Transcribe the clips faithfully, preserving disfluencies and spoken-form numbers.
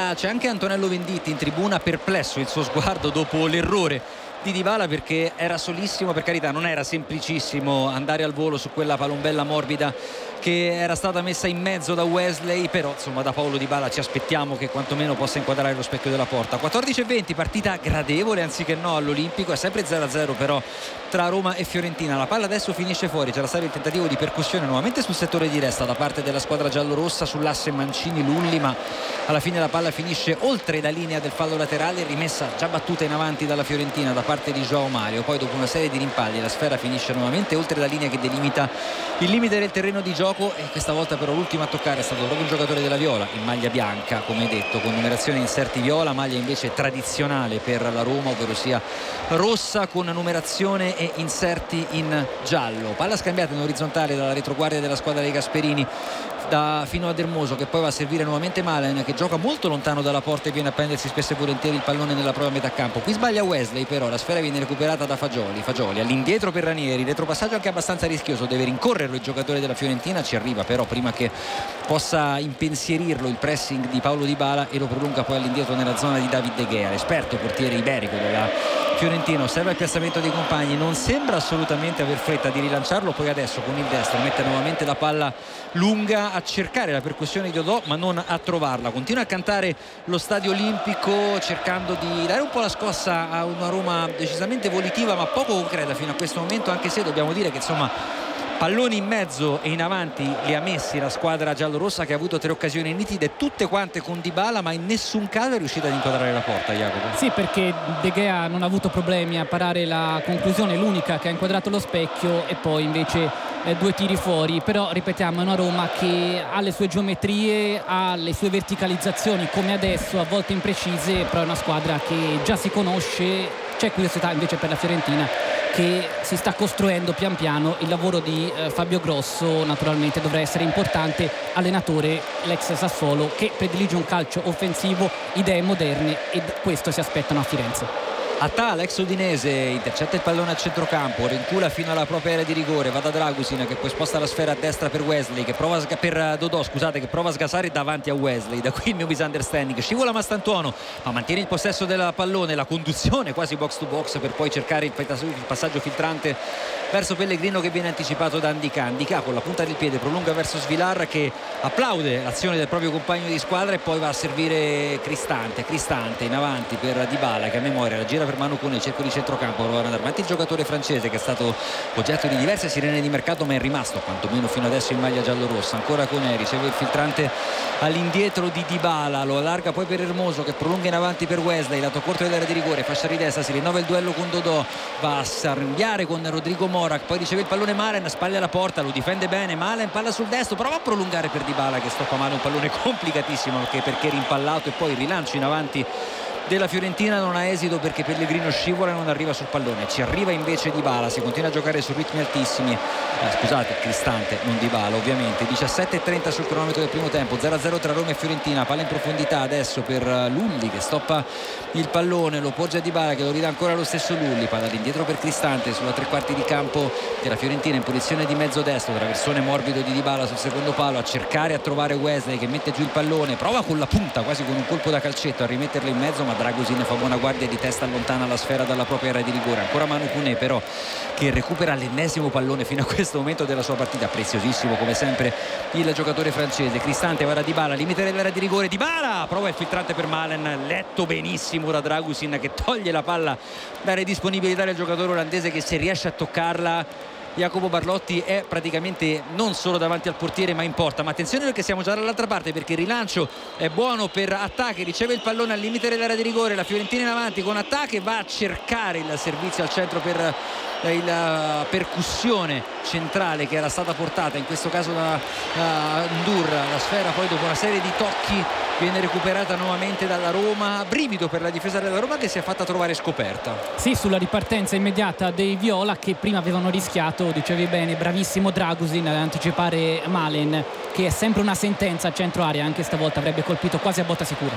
palla, c'è anche Antonello Venditti in tribuna, perplesso il suo sguardo dopo l'errore di Dybala, perché era solissimo, per carità, non era semplicissimo andare al volo su quella palombella morbida che era stata messa in mezzo da Wesley, però insomma da Paulo Dybala ci aspettiamo che quantomeno possa inquadrare lo specchio della porta. quattordici e venti, partita gradevole anziché no all'Olimpico, è sempre zero a zero però tra Roma e Fiorentina. La palla adesso finisce fuori, c'era stato il tentativo di percussione nuovamente sul settore di destra da parte della squadra giallorossa sull'asse Mancini-Lulli, ma alla fine la palla finisce oltre la linea del fallo laterale, rimessa già battuta in avanti dalla Fiorentina da parte di João Mario. Poi dopo una serie di rimpalli la sfera finisce nuovamente oltre la linea che delimita il limite del terreno di gioco, e questa volta però l'ultimo a toccare è stato proprio un giocatore della Viola in maglia bianca, come detto, con numerazione inserti viola, maglia invece tradizionale per la Roma, ovvero sia rossa con numerazione e inserti in giallo. Palla scambiata in orizzontale dalla retroguardia della squadra dei Gasperini da, fino a Dermoso, che poi va a servire nuovamente Malen, che gioca molto lontano dalla porta e viene a prendersi spesso e volentieri il pallone nella propria metà campo. Qui sbaglia Wesley, però la sfera viene recuperata da Fagioli. Fagioli all'indietro per Ranieri, retropassaggio anche abbastanza rischioso, deve rincorrerlo il giocatore della Fiorentina, ci arriva però prima che possa impensierirlo il pressing di Paulo Dybala e lo prolunga poi all'indietro nella zona di David De Gea, l'esperto portiere iberico della Fiorentina. Osserva il piazzamento dei compagni, non sembra assolutamente aver fretta di rilanciarlo, poi adesso con il destro mette nuovamente la palla lunga a cercare la percussione di Odò ma non a trovarla. Continua a cantare lo Stadio Olimpico cercando di dare un po' la scossa a una Roma decisamente volitiva ma poco concreta fino a questo momento, anche se dobbiamo dire che insomma palloni in mezzo e in avanti li ha messi la squadra giallorossa, che ha avuto tre occasioni nitide, tutte quante con Dybala, ma in nessun caso è riuscita ad inquadrare la porta, Jacopo. Sì, perché De Gea non ha avuto problemi a parare la conclusione, l'unica che ha inquadrato lo specchio, e poi invece eh, due tiri fuori. Però ripetiamo, è una Roma che ha le sue geometrie, ha le sue verticalizzazioni come adesso, a volte imprecise, però è una squadra che già si conosce. C'è curiosità invece per la Fiorentina, che si sta costruendo pian piano. Il lavoro di eh, Fabio Grosso naturalmente dovrà essere importante, allenatore l'ex Sassuolo, che predilige un calcio offensivo, idee moderne, ed questo si aspettano a Firenze. Attà, l'ex udinese, intercetta il pallone a centrocampo, rincula fino alla propria area di rigore, va da Dragusin che poi sposta la sfera a destra per Wesley, che prova a sga- per Dodò, scusate, che prova a sgasare davanti a Wesley. Da qui il mio misunderstanding, scivola Mastantuono ma mantiene il possesso del pallone, la conduzione quasi box to box per poi cercare il passaggio filtrante verso Pellegrino, che viene anticipato da Ndicà. Ndicà con la punta del piede prolunga verso Svilar, che applaude l'azione del proprio compagno di squadra, e poi va a servire Cristante. Cristante in avanti per Dybala, che a memoria la gira per Manu Kone, cerco di centrocampo, prova ad andare avanti il giocatore francese, che è stato oggetto di diverse sirene di mercato ma è rimasto quantomeno fino adesso in maglia giallorossa. Ancora Kone, riceve il filtrante all'indietro di Dybala, lo allarga poi per Hermoso, che prolunga in avanti per Wesley, lato corto dell'area di rigore, fascia di destra, si rinnova il duello con Dodò, va a sarbiare con Rodrigo Morak, poi riceve il pallone Malen, spalla alla porta, lo difende bene Malen, palla sul destro, prova a prolungare per Dybala, che stoppa male un pallone complicatissimo perché, perché rimpallato, e poi il rilancio in avanti della Fiorentina non ha esito perché Pellegrino scivola e non arriva sul pallone. Ci arriva invece Dybala, si continua a giocare su ritmi altissimi, eh, scusate, Cristante, non Dybala ovviamente. Diciassette e trenta sul cronometro del primo tempo, zero a zero tra Roma e Fiorentina. Palla in profondità adesso per Lulli, che stoppa il pallone, lo poggia a Dybala, che lo ridà ancora lo stesso Lulli. Palla all'indietro per Cristante sulla tre quarti di campo della Fiorentina, in posizione di mezzo destro, traversone morbido di Dybala sul secondo palo, a cercare, a trovare Wesley, che mette giù il pallone, prova con la punta quasi con un colpo da calcetto a rimetterlo in mezzo, ma Dragusin fa buona guardia, di testa allontana la sfera dalla propria area di rigore. Ancora Manu Kone però, che recupera l'ennesimo pallone fino a questo momento della sua partita, preziosissimo come sempre il giocatore francese. Cristante va da Dybala, limite dell'area di rigore, Dybala prova il filtrante per Malen, letto benissimo da Dragusin, che toglie la palla dalle disponibilità del giocatore olandese, che se riesce a toccarla Jacopo Barlotti è praticamente non solo davanti al portiere ma in porta. Ma attenzione, perché siamo già dall'altra parte, perché il rilancio è buono per Attà, che riceve il pallone al limite dell'area di rigore. La Fiorentina in avanti con Attà, che va a cercare il servizio al centro per eh, la percussione centrale che era stata portata in questo caso da uh, Ndur. La sfera poi dopo una serie di tocchi viene recuperata nuovamente dalla Roma. Brivido per la difesa della Roma, che si è fatta trovare scoperta. Sì, sulla ripartenza immediata dei Viola, che prima avevano rischiato, dicevi bene, bravissimo Dragusin ad anticipare Malen, che è sempre una sentenza a centro area, anche stavolta avrebbe colpito quasi a botta sicura.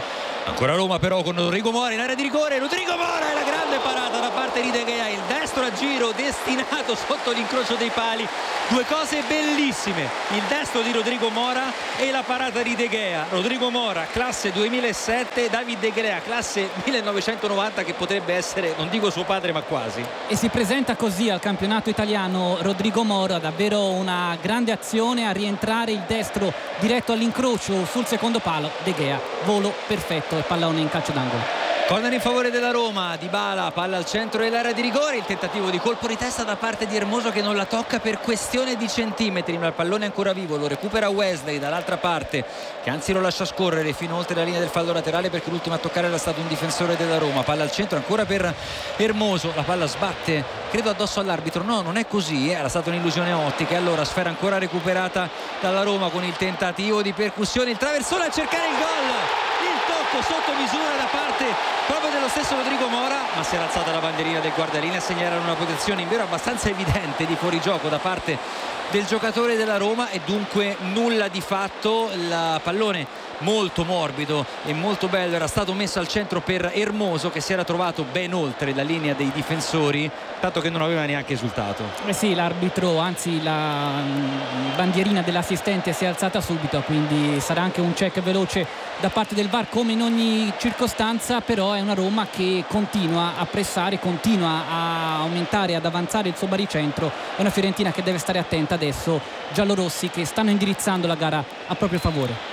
Ancora Roma però con Rodrigo Mora in area di rigore. Rodrigo Mora e la grande parata da parte di De Gea, il destro a giro destinato sotto l'incrocio dei pali. Due cose bellissime, il destro di Rodrigo Mora e la parata di De Gea. Rodrigo Mora classe duemilasette, David De Gea classe millenovecentonovanta, che potrebbe essere, non dico suo padre, ma quasi. E si presenta così al campionato italiano Rodrigo Mora, davvero una grande azione a rientrare, il destro diretto all'incrocio sul secondo palo. De Gea, volo perfetto e pallone in calcio d'angolo. Corner in favore della Roma, Dybala, palla al centro dell'area di rigore, il tentativo di colpo di testa da parte di Hermoso che non la tocca per questione di centimetri, ma il pallone è ancora vivo, lo recupera Wesley dall'altra parte, che anzi lo lascia scorrere fino oltre la linea del fallo laterale, perché l'ultimo a toccare era stato un difensore della Roma. Palla al centro ancora per Hermoso, la palla sbatte credo addosso all'arbitro, no, non è così, era stata un'illusione ottica. Allora sfera ancora recuperata dalla Roma con il tentativo di percussione, il traversone a cercare il gol, il tocco sotto misura da parte proprio dello stesso Rodrigo Mora, ma si era alzata la bandierina del guardalinea a segnalare una posizione invero abbastanza evidente di fuorigioco da parte del giocatore della Roma, e dunque nulla di fatto. Il pallone molto morbido e molto bello era stato messo al centro per Hermoso, che si era trovato ben oltre la linea dei difensori, tanto che non aveva neanche esultato. Eh sì, l'arbitro, anzi la bandierina dell'assistente si è alzata subito, quindi sarà anche un check veloce da parte del V A R come in ogni circostanza. Però è una Roma che continua a pressare, continua a aumentare, ad avanzare il suo baricentro. È una Fiorentina che deve stare attenta adesso, giallorossi che stanno indirizzando la gara a proprio favore.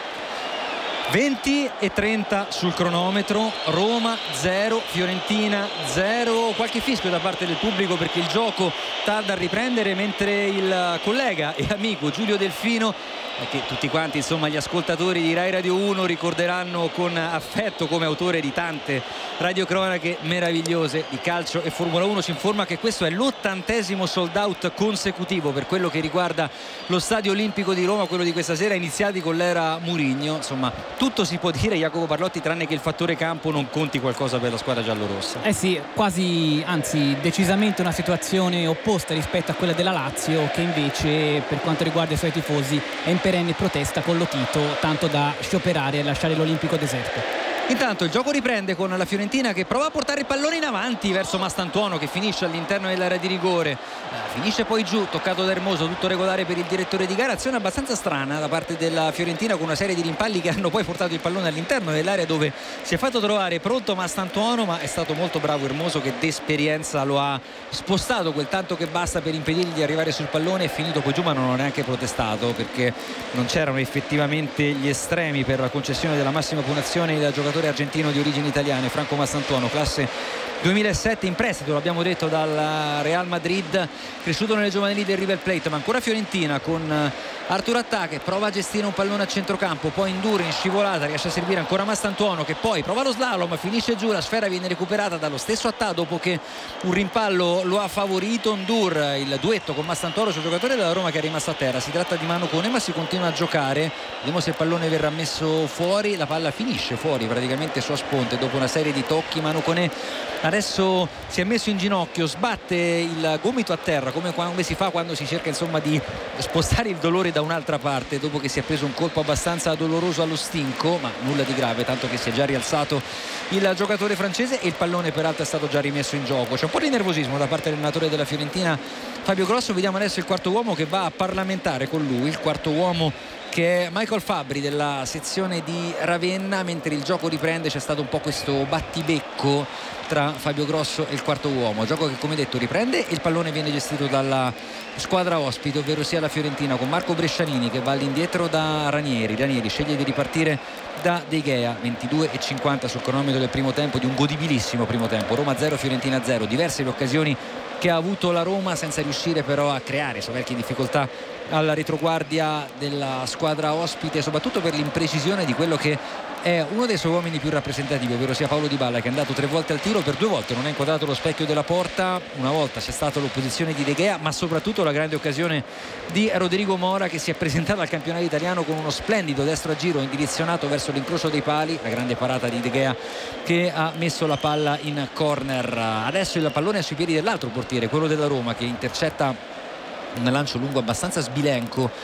venti e trenta sul cronometro, Roma zero, Fiorentina zero. Qualche fischio da parte del pubblico perché il gioco tarda a riprendere, mentre il collega e amico Giulio Delfino, che tutti quanti insomma gli ascoltatori di Rai Radio uno ricorderanno con affetto come autore di tante radiocronache meravigliose di calcio e Formula uno, ci informa che questo è l'ottantesimo sold out consecutivo per quello che riguarda lo Stadio Olimpico di Roma, quello di questa sera, iniziati con l'era Mourinho. Insomma, tutto si può dire, Jacopo Parlotti, tranne che il fattore campo non conti qualcosa per la squadra giallorossa. Eh sì, quasi, anzi decisamente una situazione opposta rispetto a quella della Lazio, che invece per quanto riguarda i suoi tifosi è in perenne protesta con Lotito, tanto da scioperare e lasciare l'Olimpico deserto. Intanto il gioco riprende con la Fiorentina che prova a portare il pallone in avanti verso Mastantuono, che finisce all'interno dell'area di rigore, eh, finisce poi giù, toccato da Hermoso, tutto regolare per il direttore di gara. Azione abbastanza strana da parte della Fiorentina, con una serie di rimpalli che hanno poi portato il pallone all'interno dell'area dove si è fatto trovare pronto Mastantuono, ma è stato molto bravo Hermoso che d'esperienza lo ha spostato quel tanto che basta per impedirgli di arrivare sul pallone. È finito poi giù, ma non ha neanche protestato perché non c'erano effettivamente gli estremi per la concessione della massima punizione del giocatore argentino di origini italiane, Franco Mastantuono, classe duemilasette, in prestito, l'abbiamo detto, dal Real Madrid, cresciuto nelle giovanili del River Plate. Ma ancora Fiorentina con Artur Attà che prova a gestire un pallone a centrocampo, poi Ndour in scivolata riesce a servire ancora Mastantuono, che poi prova lo slalom, finisce giù, la sfera viene recuperata dallo stesso Attà dopo che un rimpallo lo ha favorito. Ndour, il duetto con Mastantuono sul giocatore della Roma che è rimasto a terra, si tratta di mano Cone, ma si continua a giocare, vediamo se il pallone verrà messo fuori. La palla finisce fuori praticamente su Asponte dopo una serie di tocchi. Manu Cone adesso si è messo in ginocchio, sbatte il gomito a terra come, come si fa quando si cerca insomma di spostare il dolore da un'altra parte dopo che si è preso un colpo abbastanza doloroso allo stinco, ma nulla di grave, tanto che si è già rialzato il giocatore francese e il pallone peraltro è stato già rimesso in gioco. C'è un po' di nervosismo da parte dell'allenatore della Fiorentina, Fabio Grosso. Vediamo adesso il quarto uomo che va a parlamentare con lui, il quarto uomo che è Michael Fabbri della sezione di Ravenna. Mentre il gioco riprende c'è stato un po' questo battibecco tra Fabio Grosso e il quarto uomo, gioco che come detto riprende. Il pallone viene gestito dalla squadra ospite, ovvero sia la Fiorentina, con Marco Brescianini che va all'indietro da Ranieri. Ranieri sceglie di ripartire da De Gea. Ventidue e cinquanta sul cronometro del primo tempo, di un godibilissimo primo tempo. Roma zero, Fiorentina zero. Diverse le occasioni che ha avuto la Roma, senza riuscire però a creare soverchie difficoltà alla retroguardia della squadra ospite, soprattutto per l'imprecisione di quello che è uno dei suoi uomini più rappresentativi, ovvero sia Paolo Dybala, che è andato tre volte al tiro, per due volte non ha inquadrato lo specchio della porta. Una volta c'è stata l'opposizione di De Gea, ma soprattutto la grande occasione di Rodrigo Mora, che si è presentato al campionato italiano con uno splendido destro a giro indizionato verso l'incrocio dei pali, la grande parata di De Gea che ha messo la palla in corner. Adesso il pallone è sui piedi dell'altro portiere, quello della Roma, che intercetta un lancio lungo abbastanza sbilenco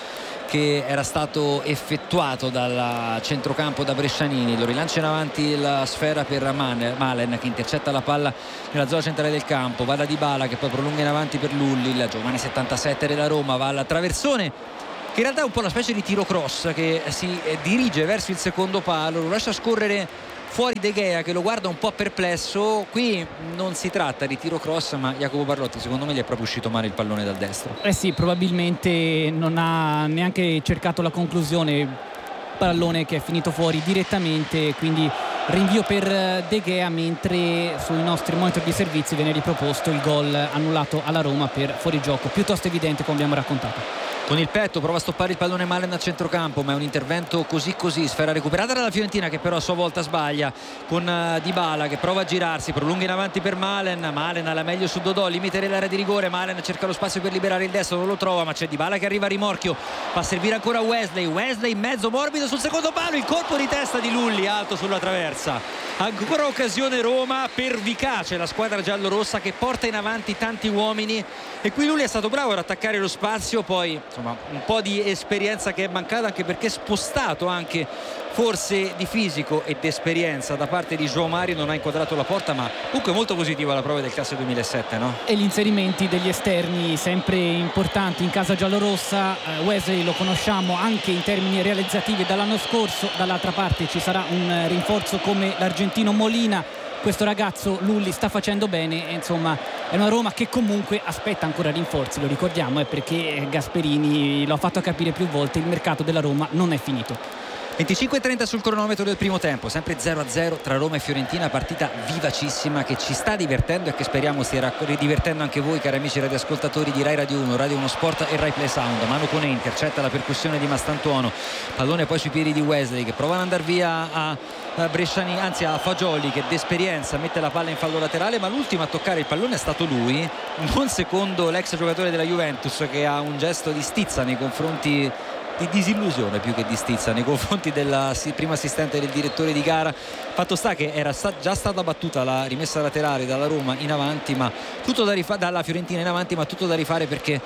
che era stato effettuato dal centrocampo da Brescianini. Lo rilancia in avanti la sfera per Malen, che intercetta la palla nella zona centrale del campo. Va da Dybala, che poi prolunga in avanti per Lulli, il giovane settantasette della Roma, va al traversone, che in realtà è un po' una specie di tiro cross, che si dirige verso il secondo palo, lo lascia scorrere fuori De Gea, che lo guarda un po' perplesso. Qui non si tratta di tiro cross, ma Jacopo Barlotti secondo me gli è proprio uscito male il pallone dal destro. Eh sì, probabilmente non ha neanche cercato la conclusione, pallone che è finito fuori direttamente, quindi rinvio per De Gea, mentre sui nostri monitor di servizi viene riproposto il gol annullato alla Roma per fuorigioco, piuttosto evidente come abbiamo raccontato. Con il petto prova a stoppare il pallone Malen a centrocampo, ma è un intervento così così, sfera recuperata dalla Fiorentina, che però a sua volta sbaglia, con Dybala che prova a girarsi, prolunga in avanti per Malen. Malen alla meglio su Dodò, limite dell'area di rigore. Malen cerca lo spazio per liberare il destro, non lo trova, ma c'è Dybala che arriva a rimorchio, fa servire ancora Wesley. Wesley in mezzo morbido sul secondo palo, il colpo di testa di Lulli alto sulla traversa. Ancora occasione Roma, pervicace la squadra giallorossa che porta in avanti tanti uomini, e qui Lulli è stato bravo ad attaccare lo spazio. Poi insomma un po' di esperienza che è mancata, anche perché spostato anche forse di fisico e di esperienza da parte di João Mario, non ha inquadrato la porta, ma comunque molto positiva la prova del classe duemilasette, no? E gli inserimenti degli esterni sempre importanti in casa giallorossa. Wesley lo conosciamo anche in termini realizzativi dall'anno scorso, dall'altra parte ci sarà un rinforzo come l'argentino Molina. Questo ragazzo Lulli sta facendo bene, e insomma è una Roma che comunque aspetta ancora rinforzi, lo ricordiamo, è perché Gasperini lo ha fatto capire più volte, il mercato della Roma non è finito. venticinque e trenta sul cronometro del primo tempo, sempre zero a zero tra Roma e Fiorentina, partita vivacissima che ci sta divertendo e che speriamo stia ridivertendo anche voi, cari amici radioascoltatori di Rai Radio uno, Radio uno Sport e Rai Play Sound. Mano Koné intercetta la percussione di Mastantuono, pallone poi sui piedi di Wesley, che prova ad andare via a Bresciani, anzi a Fagioli, che d'esperienza mette la palla in fallo laterale, ma l'ultimo a toccare il pallone è stato lui, non secondo l'ex giocatore della Juventus, che ha un gesto di stizza nei confronti, di disillusione più che di stizza, nei confronti della prima assistente del direttore di gara. Fatto sta che era sta, già stata battuta la rimessa laterale dalla Roma in avanti, ma tutto da rifare, dalla Fiorentina in avanti, ma tutto da rifare perché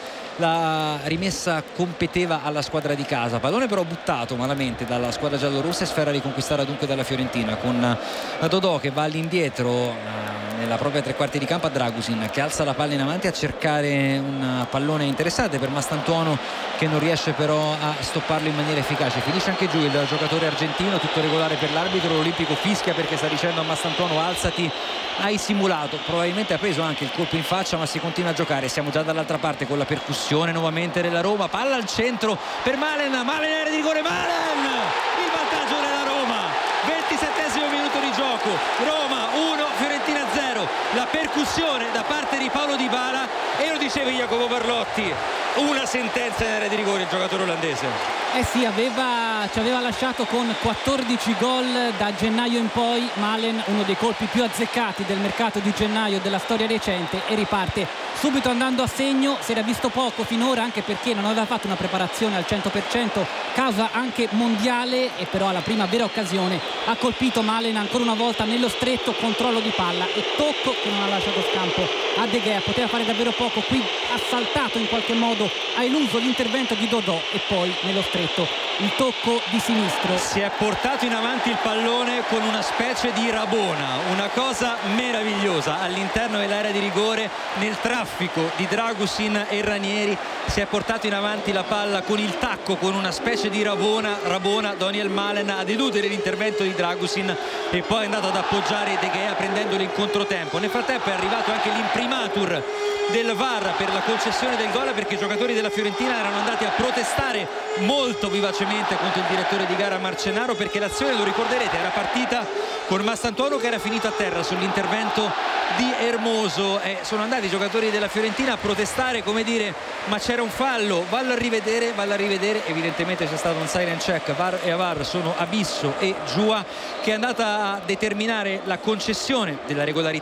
la rimessa competeva alla squadra di casa. Pallone però buttato malamente dalla squadra giallorossa, e sfera riconquistata dunque dalla Fiorentina, con Dodò che va all'indietro nella propria tre quarti di campo a Dragusin, che alza la palla in avanti a cercare un pallone interessante per Mastantuono, che non riesce però a stopparlo in maniera efficace. Finisce anche giù il giocatore argentino, tutto regolare per l'arbitro. L'Olimpico fischia perché sta dicendo a Mastantuono: alzati, hai simulato. Probabilmente ha preso anche il colpo in faccia, ma si continua a giocare. Siamo già dall'altra parte con la percussione nuovamente della Roma, palla al centro per Malen, Malen area di rigore, Malen, il vantaggio della Roma, ventisettesimo minuto di gioco, Roma uno Fiorentina zero. La percussione da parte di Paulo Dybala, e lo diceva Jacopo Barlotti, una sentenza in area di rigore il giocatore olandese. Eh sì, aveva, ci aveva lasciato con quattordici gol da gennaio in poi. Malen, uno dei colpi più azzeccati del mercato di gennaio della storia recente, e riparte subito andando a segno. Si era visto poco finora, anche perché non aveva fatto una preparazione al cento per cento, causa anche mondiale, e però alla prima vera occasione ha colpito Malen ancora una volta nello stretto, controllo di palla e tocco che non ha lasciato scampo a De Gea. Poteva fare davvero poco, qui ha saltato in qualche modo, ha eluso l'intervento di Dodò, e poi nello stretto il tocco di sinistro. Si è portato in avanti il pallone con una specie di rabona, una cosa meravigliosa all'interno dell'area di rigore, nel traffico di Dragusin e Ranieri. Si è portato in avanti la palla con il tacco, con una specie di rabona, rabona Daniel Malen ad eludere l'intervento di Dragusin, e poi è andato ad appoggiare De Gea prendendolo in controtempo. Nel frattempo è arrivato anche l'imprimatur del V A R per la concessione del gol, perché i giocatori della Fiorentina erano andati a protestare molto vivacemente contro il direttore di gara Marcenaro, perché l'azione, lo ricorderete, era partita con Mastantuono che era finito a terra sull'intervento di Hermoso, e sono andati i giocatori della Fiorentina a protestare, come dire: ma c'era un fallo, vallo a rivedere, vallo a rivedere. Evidentemente c'è stato un siren check, V A R e A V A R sono Abisso e Giua, che è andata a determinare la concessione della regolarità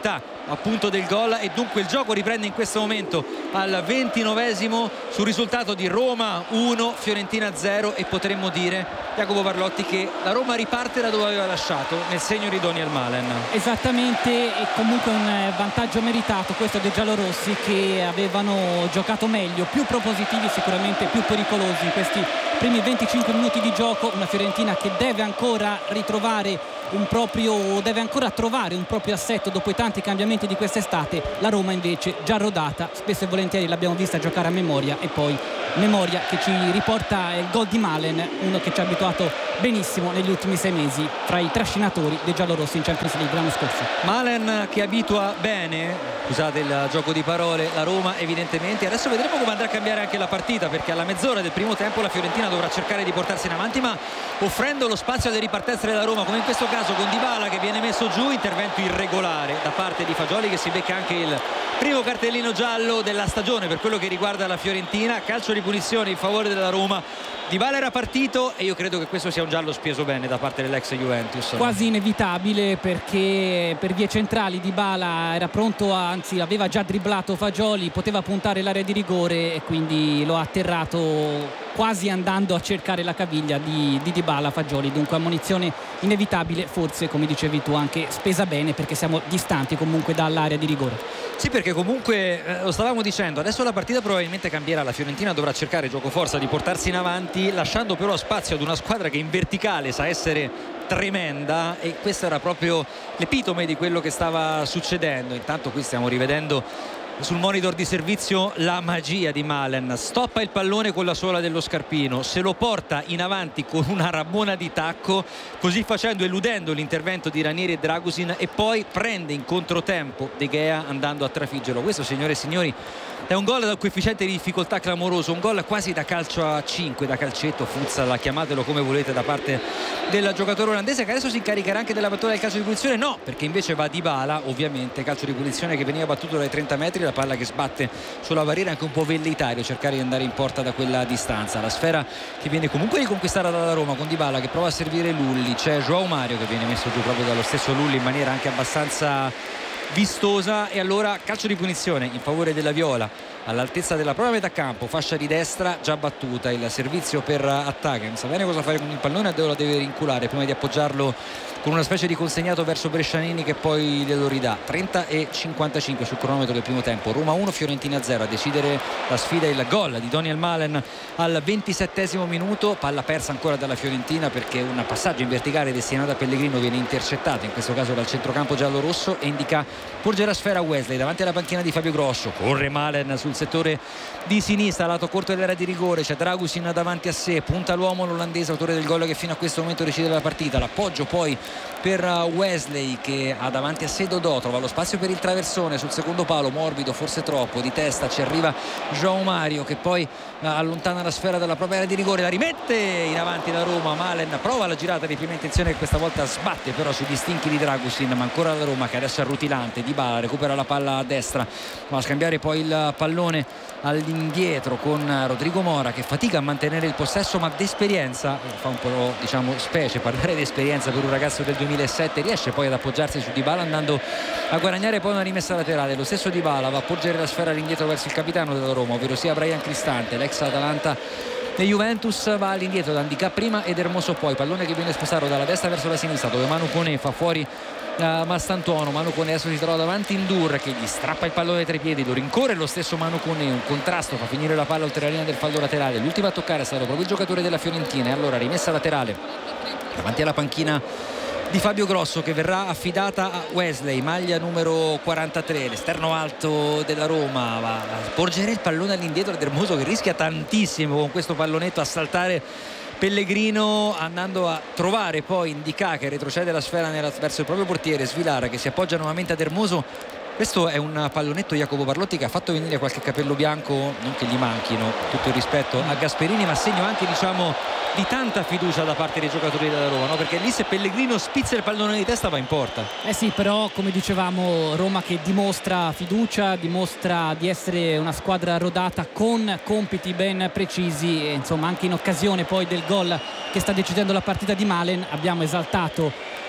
appunto del gol, e dunque il gioco riprende in questo momento al ventinovesimo sul risultato di Roma uno Fiorentina zero, e potremmo dire, Jacopo Parlotti, che la Roma riparte da dove aveva lasciato, nel segno di Daniel Malen. Esattamente, e comunque un vantaggio meritato questo dei giallorossi, che avevano giocato meglio, più propositivi, sicuramente più pericolosi in questi primi venticinque minuti di gioco. Una Fiorentina che deve ancora ritrovare un proprio, deve ancora trovare un proprio assetto dopo i tanti cambiamenti di quest'estate. La Roma invece già rodata, spesso e volentieri l'abbiamo vista giocare a memoria, e poi memoria che ci riporta il gol di Malen, uno che ci ha abituato benissimo negli ultimi sei mesi, fra i trascinatori dei giallorossi in Champions League l'anno scorso. Malen che abitua bene, scusate il gioco di parole, la Roma evidentemente. Adesso vedremo come andrà a cambiare anche la partita, perché alla mezz'ora del primo tempo la Fiorentina dovrà cercare di portarsi in avanti, ma offrendo lo spazio alle ripartenze della Roma, come in questo caso con Dybala che viene messo giù, intervento irregolare da parte di Fagioli, che si becca anche il primo cartellino giallo della stagione per quello che riguarda la Fiorentina. Calcio di punizione in favore della Roma. Dybala era partito, e io credo che questo sia un giallo speso bene da parte dell'ex Juventus. Quasi inevitabile, perché per vie centrali Dybala era pronto a, anzi aveva già dribblato Fagioli, poteva puntare l'area di rigore, e quindi lo ha atterrato quasi andando a cercare la caviglia di, di Dybala Fagioli. Dunque ammonizione inevitabile, forse come dicevi tu anche spesa bene, perché siamo distanti comunque dall'area di rigore. Sì, perché comunque eh, lo stavamo dicendo, adesso la partita probabilmente cambierà, la Fiorentina dovrà cercare gioco forza di portarsi in avanti, lasciando però spazio ad una squadra che in verticale sa essere tremenda, e questo era proprio l'epitome di quello che stava succedendo. Intanto qui stiamo rivedendo sul monitor di servizio la magia di Malen. Stoppa il pallone con la suola dello scarpino, se lo porta in avanti con una ramona di tacco, così facendo eludendo l'intervento di Ranieri e Dragusin, e poi prende in controtempo De Gea andando a trafiggerlo. Questo, signore e signori, è un gol dal coefficiente di difficoltà clamoroso, un gol quasi da calcio a cinque, da calcetto, futsal, chiamatelo come volete, da parte del giocatore olandese, che adesso si incaricherà anche della battuta del calcio di punizione. No, perché invece va Dybala, ovviamente calcio di punizione che veniva battuto dai trenta metri, la palla che sbatte sulla barriera, anche un po' velleitario cercare di andare in porta da quella distanza. La sfera che viene comunque riconquistata dalla Roma con Dybala che prova a servire Lulli, c'è João Mario che viene messo giù proprio dallo stesso Lulli in maniera anche abbastanza vistosa, e allora calcio di punizione in favore della Viola all'altezza della propria metà campo, fascia di destra già battuta, il servizio per Attacca, non sa bene cosa fare con il pallone, lo deve rinculare prima di appoggiarlo con una specie di consegnato verso Brescianini, che poi glielo ridà. Trenta e cinquantacinque sul cronometro del primo tempo, Roma uno Fiorentina zero. A decidere la sfida il gol di Daniel Malen al ventisettesimo minuto, palla persa ancora dalla Fiorentina perché un passaggio in verticale destinato a Pellegrino viene intercettato, in questo caso dal centrocampo giallo-rosso, e indica porge la sfera a Wesley davanti alla panchina di Fabio Grosso. Corre Malen sul settore di sinistra, lato corto dell'area di rigore, c'è Dragusin davanti a sé, punta l'uomo l'olandese, autore del gol che fino a questo momento decide la partita. L'appoggio poi per Wesley che ha davanti a sé Dodò, trova lo spazio per il traversone sul secondo palo, morbido forse troppo, di testa ci arriva João Mario che poi allontana la sfera dalla propria area di rigore, la rimette in avanti la Roma. Malen prova la girata di prima intenzione che questa volta sbatte però sugli stinchi di Dragusin, ma ancora la Roma che adesso è rutilante. Dybala recupera la palla a destra, va a scambiare poi il pallone all'indietro con Rodrigo Mora che fatica a mantenere il possesso, ma d'esperienza, fa un po' diciamo specie parlare di esperienza per un ragazzo del duemilasette, riesce poi ad appoggiarsi su Dybala andando a guadagnare poi una rimessa laterale. Lo stesso Dybala va a porgere la sfera all'indietro verso il capitano della Roma, ovvero sia Brian Cristante, l'ex Atalanta e Juventus. Va all'indietro da Ndicà prima ed Hermoso poi, pallone che viene spostato dalla destra verso la sinistra dove Manu Koné fa fuori uh, Mastantuono. Manu Koné adesso si trova davanti in Dur che gli strappa il pallone tra i piedi, lo rincorre lo stesso Manu Koné, un contrasto, fa finire la palla oltre la linea del fallo laterale. L'ultimo a toccare è stato proprio il giocatore della Fiorentina, e allora rimessa laterale davanti alla panchina di Fabio Grosso che verrà affidata a Wesley, maglia numero quarantatré, l'esterno alto della Roma. Va a porgere il pallone all'indietro ad Hermoso che rischia tantissimo con questo pallonetto a saltare Pellegrino, andando a trovare poi Ndicà che retrocede la sfera nella, verso il proprio portiere, Svilara che si appoggia nuovamente ad Hermoso. Questo è un pallonetto, Jacopo Parlotti, che ha fatto venire qualche capello bianco, non che gli manchino, tutto il rispetto a Gasperini, ma segno anche diciamo di tanta fiducia da parte dei giocatori della Roma, no? Perché lì se Pellegrino spizza il pallone di testa va in porta. Eh sì, però come dicevamo Roma che dimostra fiducia, dimostra di essere una squadra rodata con compiti ben precisi, e insomma anche in occasione poi del gol che sta decidendo la partita di Malen abbiamo esaltato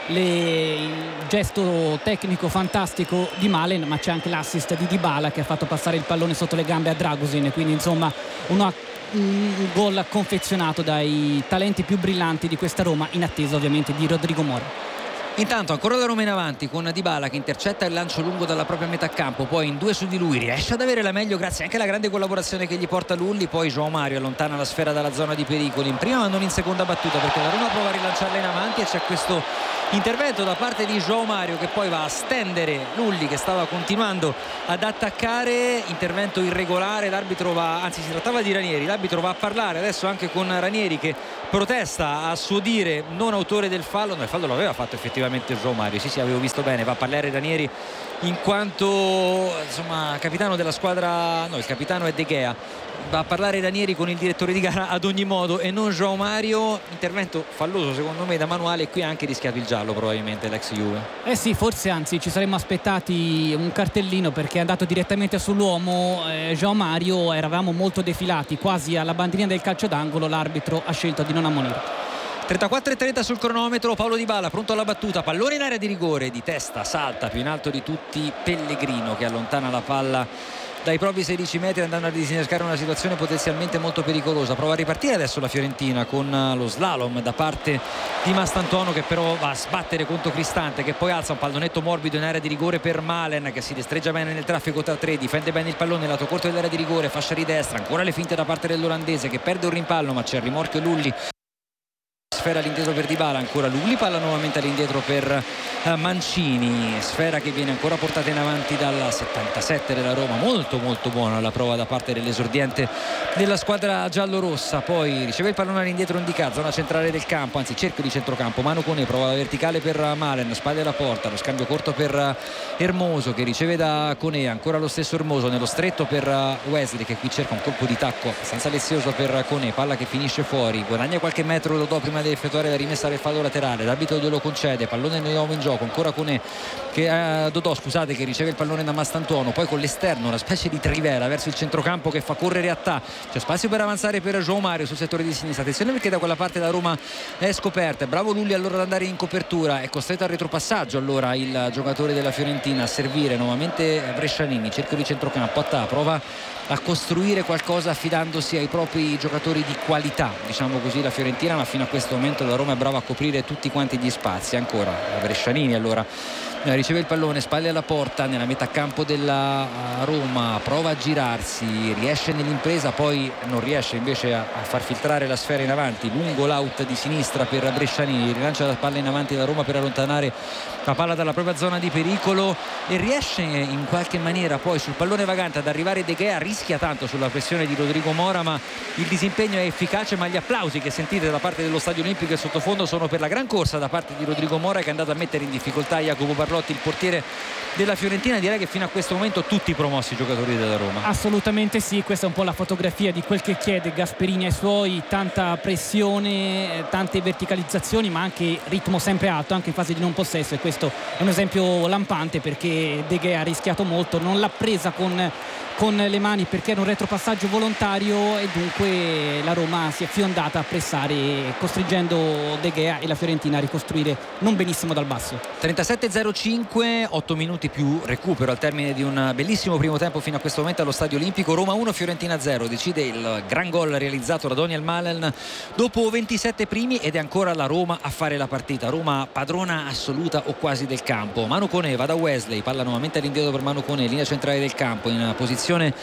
le, il gesto tecnico fantastico di Malen, ma c'è anche l'assist di Dybala che ha fatto passare il pallone sotto le gambe a Dragusin, quindi insomma una, un gol confezionato dai talenti più brillanti di questa Roma, in attesa ovviamente di Rodrigo Mora. Intanto ancora la Roma in avanti con Dybala che intercetta il lancio lungo dalla propria metà campo, poi in due su di lui riesce ad avere la meglio grazie anche alla grande collaborazione che gli porta Lulli, poi João Mario allontana la sfera dalla zona di pericolo in prima ma non in seconda battuta, perché la Roma prova a rilanciarla in avanti e c'è questo intervento da parte di João Mario che poi va a stendere Lulli che stava continuando ad attaccare, intervento irregolare, l'arbitro va, anzi si trattava di Ranieri, l'arbitro va a parlare adesso anche con Ranieri che protesta a suo dire non autore del fallo, no, il fallo lo aveva fatto effettivamente João Mario, sì sì avevo visto bene, va a parlare Ranieri in quanto insomma capitano della squadra, no il capitano è De Gea, va a parlare Ranieri con il direttore di gara ad ogni modo e non João Mario, intervento falloso secondo me da manuale e qui ha anche rischiato il giallo probabilmente l'ex Juve. Eh sì, forse anzi ci saremmo aspettati un cartellino perché è andato direttamente sull'uomo eh, João Mario, eravamo molto defilati quasi alla bandierina del calcio d'angolo, l'arbitro ha scelto di non ammonire. trentaquattro e trenta sul cronometro, Paolo Dybala pronto alla battuta, pallone in area di rigore, di testa salta più in alto di tutti Pellegrino che allontana la palla dai propri sedici metri andando a disinnescare una situazione potenzialmente molto pericolosa. Prova a ripartire adesso la Fiorentina con lo slalom da parte di Mastantuono che però va a sbattere contro Cristante che poi alza un pallonetto morbido in area di rigore per Malen che si destreggia bene nel traffico tra tre, difende bene il pallone lato corto dell'area di rigore, fascia di destra, ancora le finte da parte dell'olandese che perde un rimpallo ma c'è il rimorchio Lulli, sfera all'indietro per Dybala, ancora Lulli, palla nuovamente all'indietro per uh, Mancini, sfera che viene ancora portata in avanti dal settantasette della Roma, molto molto buona la prova da parte dell'esordiente della squadra giallorossa, poi riceve il pallone all'indietro Ndicà, zona centrale del campo, anzi cerchio di centrocampo, Manu Koné, prova la verticale per Malen, spalle alla porta, lo scambio corto per Hermoso che riceve da Koné, ancora lo stesso Hermoso nello stretto per Wesley che qui cerca un colpo di tacco abbastanza lezioso per Koné, palla che finisce fuori, guadagna qualche metro, lo do prima di effettuare la rimessa del fallo laterale, l'arbitro glielo concede, pallone di nuovo in gioco, ancora Koné che eh, Dodò scusate che riceve il pallone da Mastantuono, poi con l'esterno una specie di trivela verso il centrocampo che fa correre a Ta, c'è spazio per avanzare per João Mario sul settore di sinistra, attenzione perché da quella parte la Roma è scoperta, è bravo Lulli allora ad andare in copertura, è costretto al retropassaggio allora il giocatore della Fiorentina a servire nuovamente Brescianini, cerchio di centrocampo, a Ta prova a costruire qualcosa affidandosi ai propri giocatori di qualità, diciamo così la Fiorentina, ma fino a questo momento la Roma è brava a coprire tutti quanti gli spazi, ancora Brescianini allora riceve il pallone, spalle alla porta nella metà campo della Roma, prova a girarsi, riesce nell'impresa, poi non riesce invece a, a far filtrare la sfera in avanti, lungo l'out di sinistra per Brescianini, rilancia la palla in avanti da Roma per allontanare la palla dalla propria zona di pericolo e riesce in qualche maniera poi sul pallone vagante ad arrivare De Gea, rischia tanto sulla pressione di Rodrigo Mora ma il disimpegno è efficace, ma gli applausi che sentite da parte dello Stadio Olimpico e sottofondo sono per la gran corsa da parte di Rodrigo Mora che è andato a mettere in difficoltà Jacopo Barlotti, il portiere della Fiorentina. Direi che fino a questo momento tutti promossi i giocatori della Roma. Assolutamente sì, questa è un po' la fotografia di quel che chiede Gasperini ai suoi, tanta pressione, tante verticalizzazioni ma anche ritmo sempre alto anche in fase di non possesso, e questo è un esempio lampante perché De Gea ha rischiato molto, non l'ha presa con con le mani perché era un retropassaggio volontario e dunque la Roma si è fiondata a pressare costringendo De Gea e la Fiorentina a ricostruire non benissimo dal basso. trentasette zero cinque, otto minuti più recupero al termine di un bellissimo primo tempo fino a questo momento allo Stadio Olimpico. Roma uno, Fiorentina zero, decide il gran gol realizzato da Daniel Malen dopo ventisette primi ed è ancora la Roma a fare la partita. Roma padrona assoluta o quasi del campo. Manu Koné va da Wesley, palla nuovamente all'indietro per Manu Koné, linea centrale del campo in posizione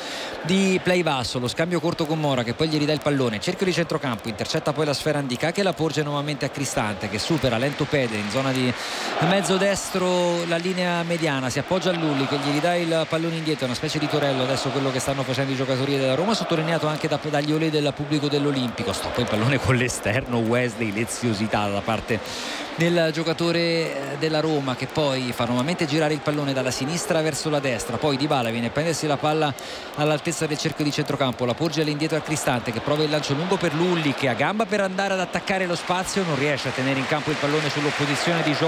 di play basso, lo scambio corto con Mora che poi gli ridà il pallone, cerchio di centrocampo, intercetta poi la sfera Ndicà che la porge nuovamente a Cristante che supera lento Pedri in zona di mezzo destro la linea mediana, si appoggia a Lulli che gli ridà il pallone indietro, una specie di torello adesso quello che stanno facendo i giocatori della Roma, sottolineato anche da, dagli olè del pubblico dell'Olimpico. Stoppa il pallone con l'esterno Wesley, leziosità da parte del giocatore della Roma che poi fa nuovamente girare il pallone dalla sinistra verso la destra, poi Dybala viene a prendersi la palla all'altezza del cerchio di centrocampo, la porge all'indietro a Cristante che prova il lancio lungo per Lulli che ha gamba per andare ad attaccare lo spazio, non riesce a tenere in campo il pallone sull'opposizione di João Mario,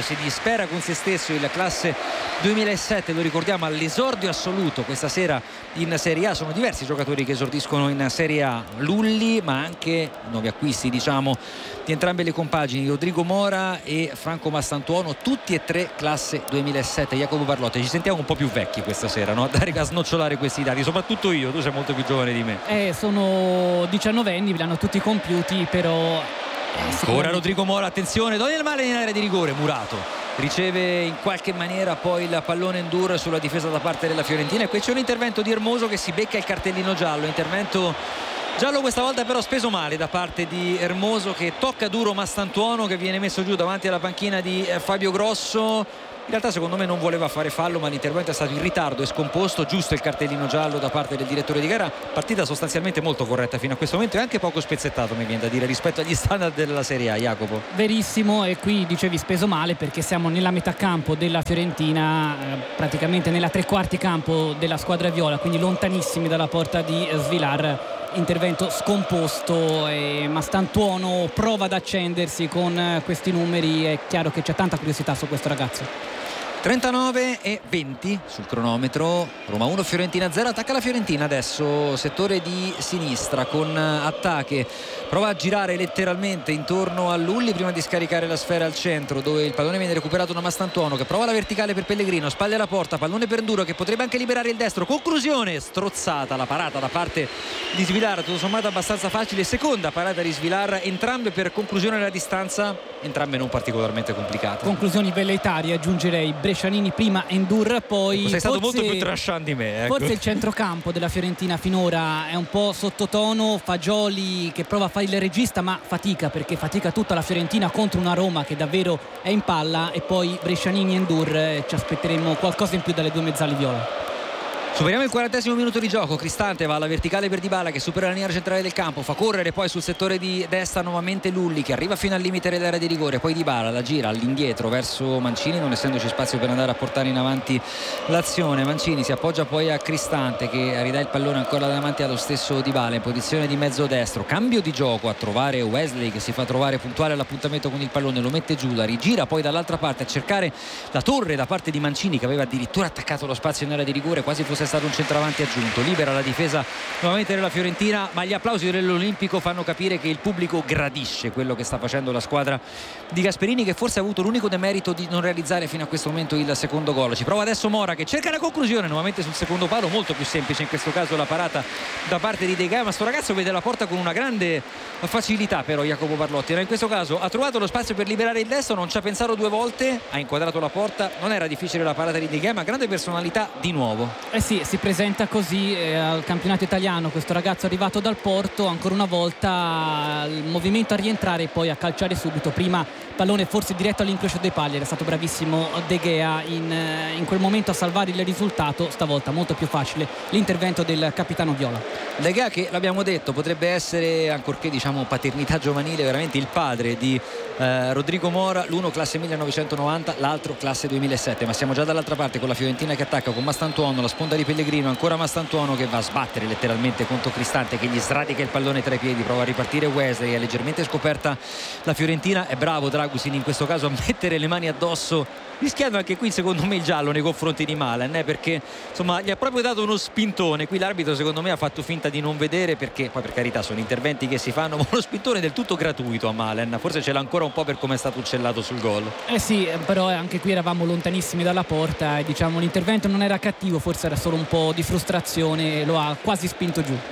si dispera con se stesso il classe duemilasette, lo ricordiamo, all'esordio assoluto questa sera in Serie A. Sono diversi i giocatori che esordiscono in Serie A, Lulli, ma anche nuovi acquisti, diciamo, di entrambe le compagini, Rodrigo Mora e Franco Mastantuono, tutti e tre classe duemilasette. Jacopo Barlotti, ci sentiamo un po' più vecchi questa sera, no? Dare a snocciolare questi dati, soprattutto io, tu sei molto più giovane di me. Eh, sono diciannovenni, li hanno tutti compiuti, però eh, ora Rodrigo Mora, attenzione, Daniel Male in area di rigore, Murato riceve in qualche maniera poi il pallone Endur sulla difesa da parte della Fiorentina, e qui c'è un intervento di Hermoso che si becca il cartellino giallo, intervento giallo questa volta però speso male da parte di Hermoso, che tocca duro Mastantuono, che viene messo giù davanti alla panchina di Fabio Grosso. In realtà secondo me non voleva fare fallo, ma l'intervento è stato in ritardo e scomposto. Giusto il cartellino giallo da parte del direttore di gara. Partita sostanzialmente molto corretta fino a questo momento e anche poco spezzettato, mi viene da dire, rispetto agli standard della Serie A, Jacopo. Verissimo, e qui dicevi speso male perché siamo nella metà campo della Fiorentina, eh, praticamente nella tre quarti campo della squadra viola, quindi lontanissimi dalla porta di Svilar. Intervento scomposto e Mastantuono prova ad accendersi con questi numeri. È chiaro che c'è tanta curiosità su questo ragazzo. trentanove e venti sul cronometro, Roma uno Fiorentina zero. Attacca la Fiorentina adesso, settore di sinistra con Attacche, prova a girare letteralmente intorno a Lulli prima di scaricare la sfera al centro, dove il pallone viene recuperato da Mastantuono, che prova la verticale per Pellegrino, spalle alla porta, pallone per Enduro che potrebbe anche liberare il destro, conclusione strozzata la parata da parte di Svilar, tutto sommato abbastanza facile, seconda parata di Svilar, entrambe per conclusione della distanza, entrambe non particolarmente complicate. Conclusioni velleitarie, aggiungerei. Brescianini prima, Endur poi. Sei stato forse, molto più trashant di me, ecco. Forse il centrocampo della Fiorentina finora è un po' sottotono. Fagioli che prova a fare il regista ma fatica, perché fatica tutta la Fiorentina contro una Roma che davvero è in palla, e poi Brescianini e Endur, eh, ci aspetteremo qualcosa in più dalle due mezzali viola. Superiamo il quarantesimo minuto di gioco, Cristante va alla verticale per Dybala che supera la linea centrale del campo, fa correre poi sul settore di destra nuovamente Lulli che arriva fino al limite dell'area di rigore, poi Dybala la gira all'indietro verso Mancini, non essendoci spazio per andare a portare in avanti l'azione. Mancini si appoggia poi a Cristante che ridà il pallone ancora davanti allo stesso Dybala in posizione di mezzo destro, cambio di gioco a trovare Wesley che si fa trovare puntuale all'appuntamento con il pallone, lo mette giù, la rigira poi dall'altra parte a cercare la torre da parte di Mancini che aveva addirittura attaccato lo spazio in area di rigore, quasi fosse stato un centravanti aggiunto, libera la difesa nuovamente della Fiorentina, ma gli applausi dell'Olimpico fanno capire che il pubblico gradisce quello che sta facendo la squadra di Gasperini, che forse ha avuto l'unico demerito di non realizzare fino a questo momento il secondo gol. Ci prova adesso Mora che cerca la conclusione nuovamente sul secondo palo, molto più semplice in questo caso la parata da parte di De Gea, ma sto ragazzo vede la porta con una grande facilità. Però Jacopo Barlotti in questo caso ha trovato lo spazio per liberare il destro, non ci ha pensato due volte, ha inquadrato la porta, non era difficile la parata di De Gea, ma grande personalità di nuovo. Eh sì, si presenta così eh, al campionato italiano questo ragazzo arrivato dal Porto, ancora una volta il movimento a rientrare e poi a calciare subito. Prima pallone forse diretto all'incrocio dei pali, era stato bravissimo De Gea in, in quel momento a salvare il risultato, stavolta molto più facile l'intervento del capitano viola. De Gea che l'abbiamo detto potrebbe essere, ancorché diciamo paternità giovanile, veramente il padre di eh, Rodrigo Mora, l'uno classe millenovecentonovanta, l'altro classe duemilasette, ma siamo già dall'altra parte con la Fiorentina che attacca con Mastantuono, la sponda di Pellegrino, ancora Mastantuono che va a sbattere letteralmente contro Cristante che gli sradica il pallone tra i piedi, prova a ripartire Wesley, è leggermente scoperta la Fiorentina, è bravo Dragusin in questo caso a mettere le mani addosso, rischiando anche qui secondo me il giallo nei confronti di Malen, eh, perché insomma gli ha proprio dato uno spintone. Qui l'arbitro secondo me ha fatto finta di non vedere, perché poi per carità sono interventi che si fanno, ma uno spintone del tutto gratuito a Malen, forse ce l'ha ancora un po' per come è stato uccellato sul gol. Eh sì, però anche qui eravamo lontanissimi dalla porta e diciamo l'intervento non era cattivo, forse era solo un po' di frustrazione, lo ha quasi spinto giù.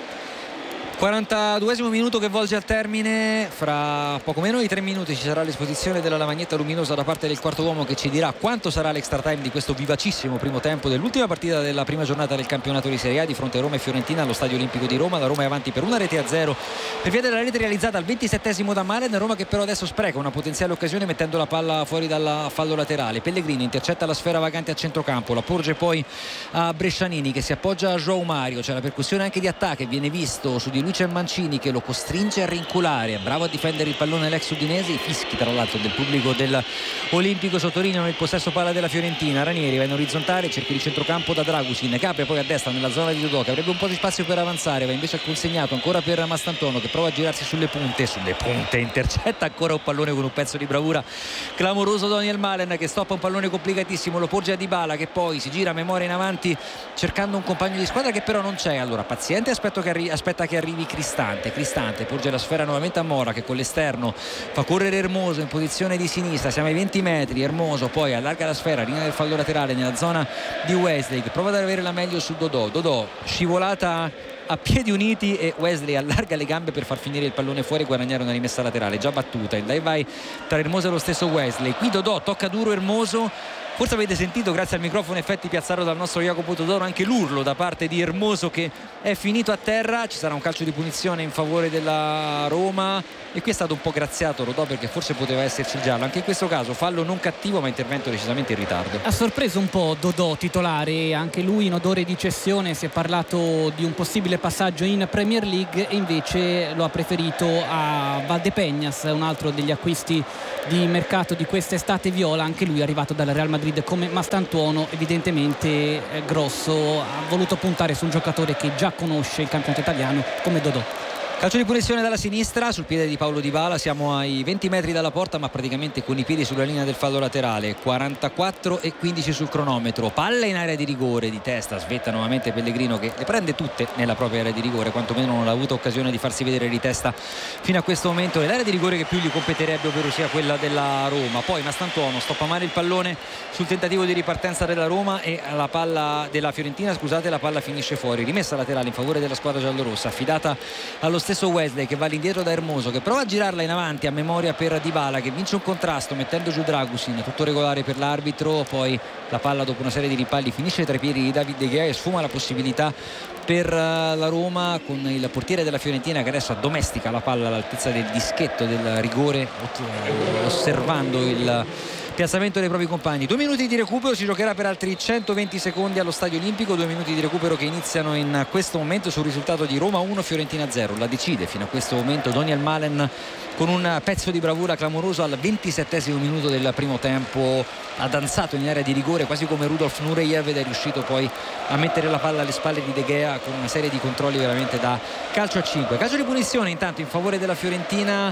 quarantaduesimo minuto che volge al termine, fra poco meno di tre minuti ci sarà l'esposizione della lavagnetta luminosa da parte del quarto uomo che ci dirà quanto sarà l'extra time di questo vivacissimo primo tempo dell'ultima partita della prima giornata del campionato di Serie A di fronte a Roma e Fiorentina allo Stadio Olimpico di Roma. La Roma è avanti per una rete a zero per via della rete realizzata al ventisettesimo da Malen, Roma che però adesso spreca una potenziale occasione mettendo la palla fuori dal fallo laterale. Pellegrini intercetta la sfera vagante a centrocampo, la porge poi a Brescianini che si appoggia a João Mario, c'è la percussione anche di Attacche, viene visto su di lui qui c'è Mancini che lo costringe a rinculare, bravo a difendere il pallone l'ex udinese, i fischi tra l'altro del pubblico dell'Olimpico sottolineano il possesso palla della Fiorentina. Ranieri va in orizzontale, cerca di centrocampo da Dragusin, che apre poi a destra nella zona di Dodò che avrebbe un po' di spazio per avanzare, va invece consegnato ancora per Mastantuono che prova a girarsi sulle punte, sulle punte intercetta ancora un pallone con un pezzo di bravura clamoroso Daniel Malen che stoppa un pallone complicatissimo, lo porge a Dybala che poi si gira a memoria in avanti cercando un compagno di squadra che però non c'è. Allora paziente, aspetto che arri- aspetta che arrivi Cristante Cristante porge la sfera nuovamente a Mora che con l'esterno fa correre Hermoso in posizione di sinistra, siamo ai venti metri, Hermoso poi allarga la sfera, linea del fallo laterale nella zona di Wesley che prova ad avere la meglio su Dodò Dodò scivolata a piedi uniti e Wesley allarga le gambe per far finire il pallone fuori e guadagnare una rimessa laterale già battuta. Il dai vai tra Hermoso e lo stesso Wesley, qui Dodò tocca duro Hermoso, forse avete sentito grazie al microfono effetti piazzato dal nostro Jacopo Todoro anche l'urlo da parte di Hermoso che è finito a terra. Ci sarà un calcio di punizione in favore della Roma e qui è stato un po' graziato Dodò perché forse poteva esserci il giallo, anche in questo caso fallo non cattivo ma intervento decisamente in ritardo. Ha sorpreso un po' Dodò titolare, anche lui in odore di cessione, si è parlato di un possibile passaggio in Premier League e invece lo ha preferito a Valdepeñas, un altro degli acquisti di mercato di quest'estate viola, anche lui è arrivato dal Real Madrid come Mastantuono, evidentemente eh, Grosso ha voluto puntare su un giocatore che già conosce il campionato italiano come Dodò. Calcio di punizione dalla sinistra sul piede di Paulo Dybala, siamo ai venti metri dalla porta ma praticamente con i piedi sulla linea del fallo laterale, quarantaquattro e quindici sul cronometro, palla in area di rigore di testa, svetta nuovamente Pellegrino che le prende tutte nella propria area di rigore, quantomeno non ha avuto occasione di farsi vedere di testa fino a questo momento, l'area di rigore che più gli competerebbe ovvero sia quella della Roma. Poi Mastantuono stoppa male il pallone sul tentativo di ripartenza della Roma e la palla della Fiorentina, scusate, la palla finisce fuori, rimessa laterale in favore della squadra giallorossa affidata allo stesso Wesley che va all'indietro da Hermoso che prova a girarla in avanti a memoria per Dybala che vince un contrasto mettendo giù Dragusin, tutto regolare per l'arbitro, poi la palla dopo una serie di rimpalli finisce tra i piedi di David De Gea e sfuma la possibilità per la Roma con il portiere della Fiorentina che adesso addomestica la palla all'altezza del dischetto del rigore osservando il piazzamento dei propri compagni. Due minuti di recupero, si giocherà per altri centoventi secondi allo Stadio Olimpico, due minuti di recupero che iniziano in questo momento sul risultato di Roma uno Fiorentina zero. La decide fino a questo momento Daniel Malen con un pezzo di bravura clamoroso al ventisettesimo minuto del primo tempo, ha danzato in area di rigore quasi come Rudolf Nureyev ed è riuscito poi a mettere la palla alle spalle di De Gea con una serie di controlli veramente da calcio a cinque. Calcio di punizione intanto in favore della Fiorentina,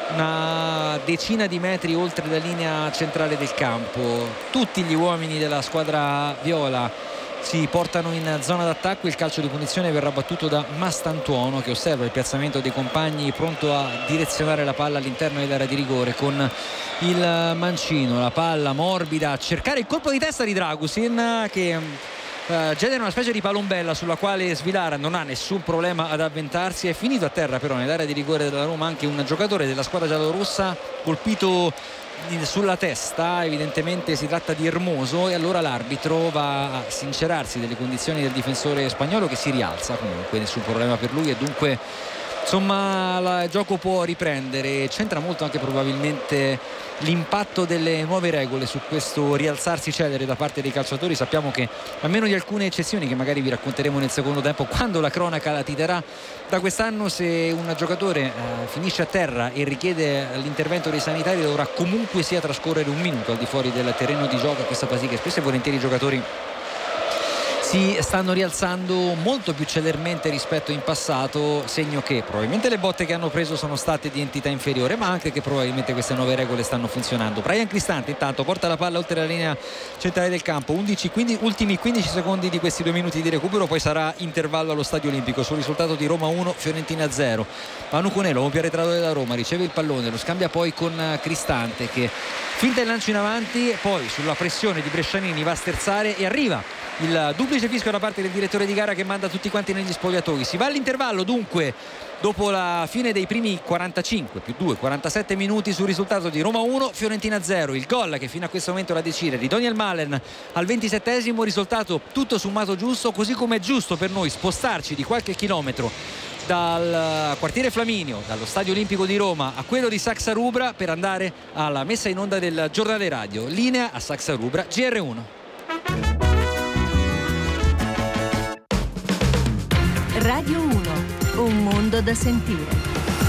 una decina di metri oltre la linea centrale del campo. Tutti gli uomini della squadra viola si portano in zona d'attacco, il calcio di punizione verrà battuto da Mastantuono che osserva il piazzamento dei compagni pronto a direzionare la palla all'interno dell'area di rigore con il mancino, la palla morbida a cercare il colpo di testa di Dragusin che Uh, genera una specie di palombella sulla quale Svilara non ha nessun problema ad avventarsi. È finito a terra però nell'area di rigore della Roma anche un giocatore della squadra giallorossa colpito sulla testa, evidentemente si tratta di Hermoso e allora l'arbitro va a sincerarsi delle condizioni del difensore spagnolo che si rialza, comunque nessun problema per lui e dunque insomma il gioco può riprendere. C'entra molto anche probabilmente l'impatto delle nuove regole su questo rialzarsi celere da parte dei calciatori. Sappiamo che a meno di alcune eccezioni che magari vi racconteremo nel secondo tempo quando la cronaca la titerà, da quest'anno se un giocatore eh, finisce a terra e richiede l'intervento dei sanitari dovrà comunque sia trascorrere un minuto al di fuori del terreno di gioco. Questo fa sì che spesso e volentieri i giocatori si stanno rialzando molto più celermente rispetto in passato, segno che probabilmente le botte che hanno preso sono state di entità inferiore ma anche che probabilmente queste nuove regole stanno funzionando. Brian Cristante intanto porta la palla oltre la linea centrale del campo, undici, quindici, ultimi quindici secondi di questi due minuti di recupero, poi sarà intervallo allo Stadio Olimpico sul risultato di Roma uno Fiorentina zero. Manu Cunello, un arretrato della Roma, riceve il pallone, lo scambia poi con Cristante che finta il lancio in avanti e poi sulla pressione di Brescianini va a sterzare e arriva il duplice fischio da parte del direttore di gara che manda tutti quanti negli spogliatoi. Si va all'intervallo dunque dopo la fine dei primi quarantacinque più due, quarantasette minuti sul risultato di Roma uno Fiorentina zero. Il gol che fino a questo momento la decide di Daniel Malen al ventisettesimo, risultato tutto sommato giusto, così come è giusto per noi spostarci di qualche chilometro dal quartiere Flaminio, dallo Stadio Olimpico di Roma a quello di Saxa Rubra per andare alla messa in onda del giornale radio. Linea a Saxa Rubra G R uno. Radio uno. Un mondo da sentire.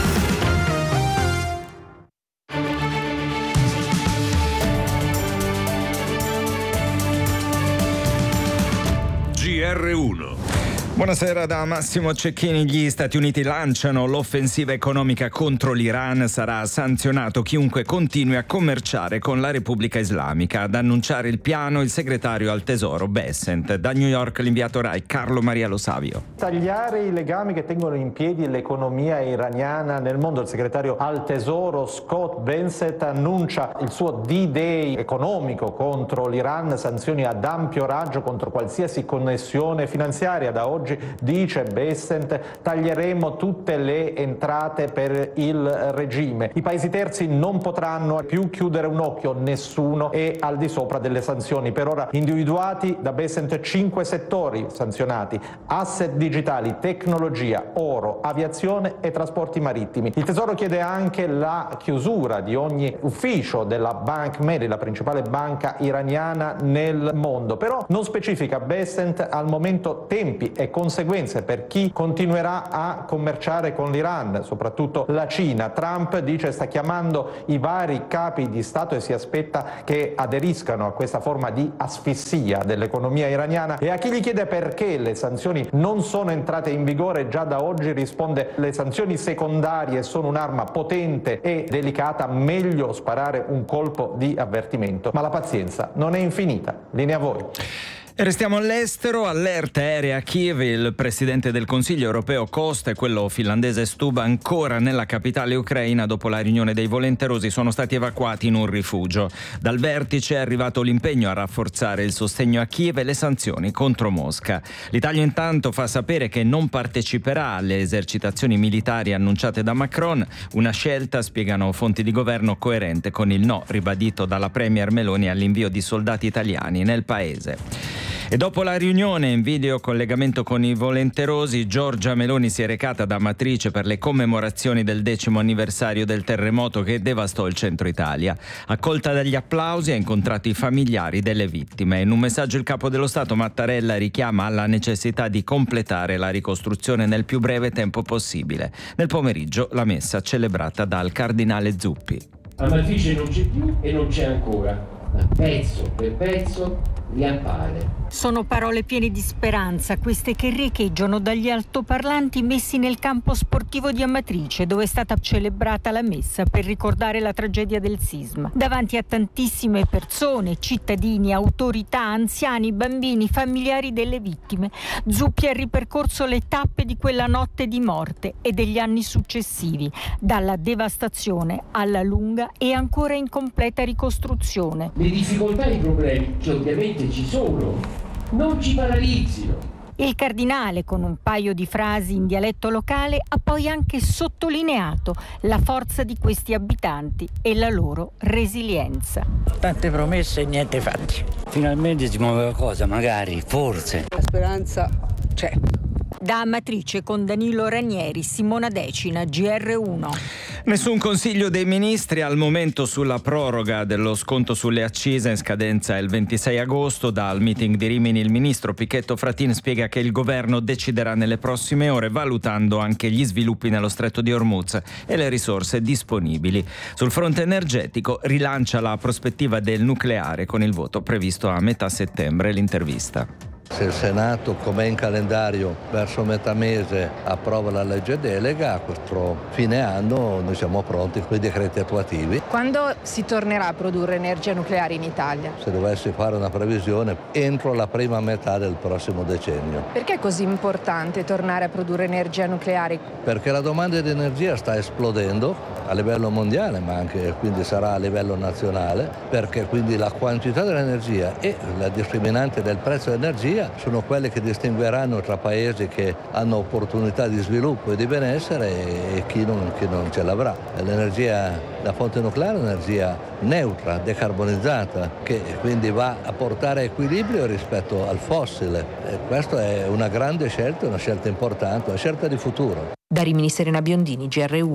G R uno. Buonasera da Massimo Cecchini. Gli Stati Uniti lanciano l'offensiva economica contro l'Iran. Sarà sanzionato chiunque continui a commerciare con la Repubblica Islamica. Ad annunciare il piano il segretario al Tesoro Bessent. Da New York l'inviato Rai Carlo Maria Lo Savio. Tagliare i legami che tengono in piedi l'economia iraniana nel mondo. Il segretario al Tesoro Scott Bessent annuncia il suo D-Day economico contro l'Iran, sanzioni ad ampio raggio contro qualsiasi connessione finanziaria. Da oggi, dice Bessent, taglieremo tutte le entrate per il regime. I paesi terzi non potranno più chiudere un occhio, nessuno è al di sopra delle sanzioni. Per ora individuati da Bessent cinque settori sanzionati: asset digitali, tecnologia, oro, aviazione e trasporti marittimi. Il Tesoro chiede anche la chiusura di ogni ufficio della Bank Melli, la principale banca iraniana nel mondo. Però non specifica Bessent al momento tempi e conseguenze per chi continuerà a commerciare con l'Iran, soprattutto la Cina. Trump dice sta chiamando i vari capi di Stato e si aspetta che aderiscano a questa forma di asfissia dell'economia iraniana. E a chi gli chiede perché le sanzioni non sono entrate in vigore già da oggi risponde: le sanzioni secondarie sono un'arma potente e delicata, meglio sparare un colpo di avvertimento. Ma la pazienza non è infinita. Linea a voi. E restiamo all'estero. Allerta aerea a Kiev. Il presidente del Consiglio europeo Costa e quello finlandese Stubb ancora nella capitale ucraina dopo la riunione dei volenterosi sono stati evacuati in un rifugio. Dal vertice è arrivato l'impegno a rafforzare il sostegno a Kiev e le sanzioni contro Mosca. L'Italia intanto fa sapere che non parteciperà alle esercitazioni militari annunciate da Macron, una scelta, spiegano fonti di governo, coerente con il no ribadito dalla premier Meloni all'invio di soldati italiani nel paese. E dopo la riunione in video collegamento con i volenterosi, Giorgia Meloni si è recata da Amatrice per le commemorazioni del decimo anniversario del terremoto che devastò il centro Italia. Accolta dagli applausi, ha incontrato i familiari delle vittime. In un messaggio il capo dello Stato Mattarella richiama alla necessità di completare la ricostruzione nel più breve tempo possibile. Nel pomeriggio la messa celebrata dal cardinale Zuppi. Amatrice non c'è più e non c'è ancora, ma pezzo per pezzo riappare. Sono parole piene di speranza, queste che riecheggiano dagli altoparlanti messi nel campo sportivo di Amatrice, dove è stata celebrata la messa per ricordare la tragedia del sisma. Davanti a tantissime persone, cittadini, autorità, anziani, bambini, familiari delle vittime, Zuppi ha ripercorso le tappe di quella notte di morte e degli anni successivi, dalla devastazione alla lunga e ancora incompleta ricostruzione. Le difficoltà e i problemi, che ovviamente ci sono, non ci paralizzino. Il cardinale, con un paio di frasi in dialetto locale, ha poi anche sottolineato la forza di questi abitanti e la loro resilienza. Tante promesse e niente fatti. Finalmente si muove qualcosa, magari, forse. La speranza c'è. Da Amatrice con Danilo Ranieri, Simona Decina, G R uno. Nessun Consiglio dei Ministri al momento sulla proroga dello sconto sulle accise, in scadenza il ventisei agosto. Dal meeting di Rimini il ministro Pichetto Fratin spiega che il governo deciderà nelle prossime ore, valutando anche gli sviluppi nello stretto di Hormuz e le risorse disponibili. Sul fronte energetico rilancia la prospettiva del nucleare con il voto previsto a metà settembre. L'intervista. Se il Senato, come è in calendario, verso metà mese approva la legge delega, a questo fine anno noi siamo pronti con i decreti attuativi. Quando si tornerà a produrre energia nucleare in Italia? Se dovessi fare una previsione, entro la prima metà del prossimo decennio. Perché è così importante tornare a produrre energia nucleare? Perché la domanda di energia sta esplodendo a livello mondiale, ma anche quindi sarà a livello nazionale, perché quindi la quantità dell'energia e la discriminante del prezzo dell'energia sono quelle che distingueranno tra paesi che hanno opportunità di sviluppo e di benessere e chi non, chi non ce l'avrà. L'energia da fonte nucleare è un'energia neutra, decarbonizzata, che quindi va a portare equilibrio rispetto al fossile. E questa è una grande scelta, una scelta importante, una scelta di futuro. Da Rimini Serena Biondini, G R uno.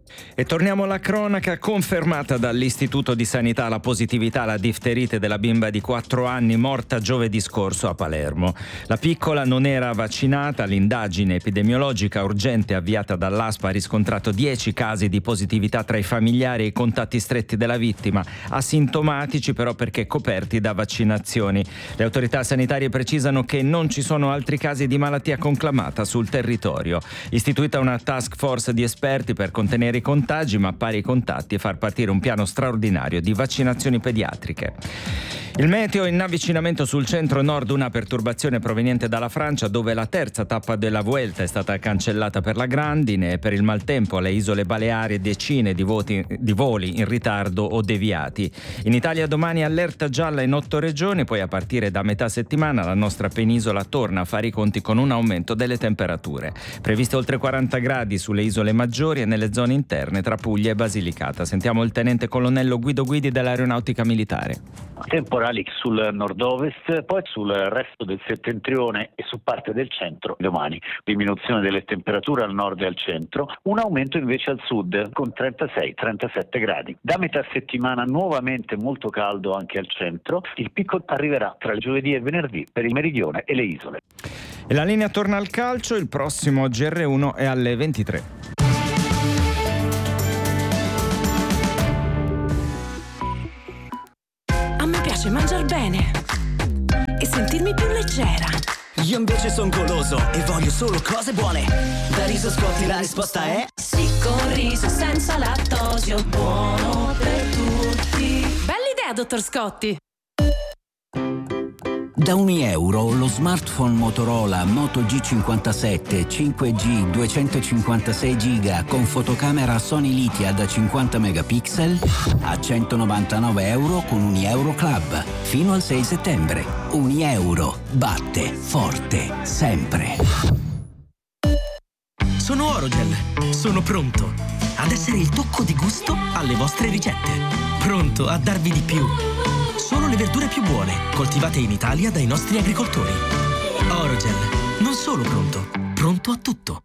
E torniamo alla cronaca. Confermata dall'Istituto di Sanità la positività alla difterite della bimba di quattro anni morta giovedì scorso a Palermo. La piccola non era vaccinata. L'indagine epidemiologica urgente avviata dall'A S P ha riscontrato dieci casi di positività tra i familiari e i contatti stretti della vittima, asintomatici però perché coperti da vaccinazioni. Le autorità sanitarie precisano che non ci sono altri casi di malattia conclamata sul territorio. Istituita una task force di esperti per contenere i contagi, mappare i contatti e far partire un piano straordinario di vaccinazioni pediatriche. Il meteo in avvicinamento sul centro-nord, una perturbazione proveniente dalla Francia dove la terza tappa della Vuelta è stata cancellata per la grandine e per il maltempo alle isole Baleari decine di, voti, di voli in ritardo o deviati. In Italia domani allerta gialla in otto regioni, poi a partire da metà settimana la nostra penisola torna a fare i conti con un aumento delle temperature. Previste oltre quaranta gradi sulle isole maggiori e nelle zone interne tra Puglia e Basilicata. Sentiamo il tenente colonnello Guido Guidi dell'Aeronautica Militare. Temporali sul nord-ovest, poi sul resto del settentrione e su parte del centro domani. Diminuzione delle temperature al nord e al centro, un aumento invece al sud con trentasei trentasette gradi. Da metà settimana nuovamente molto caldo anche al centro, il picco arriverà tra il giovedì e venerdì per il meridione e le isole. E la linea torna al calcio, il prossimo G R uno è alle ventitré. Mangiar bene e sentirmi più leggera. Io invece son goloso e voglio solo cose buone. Da Riso Scotti la risposta è sì, con riso senza lattosio, buono per tutti. Bella idea, dottor Scotti. Da un euro lo smartphone Motorola Moto G cinquantasette cinque G duecentocinquantasei giga con fotocamera Sony Lithia da cinquanta megapixel a centonovantanove euro con Unieuro Club fino al sei settembre. Unieuro batte forte sempre. Sono Orogel, sono pronto ad essere il tocco di gusto alle vostre ricette. Pronto a darvi di più. Solo le verdure più buone, coltivate in Italia dai nostri agricoltori. Orogel, non solo pronto, pronto a tutto.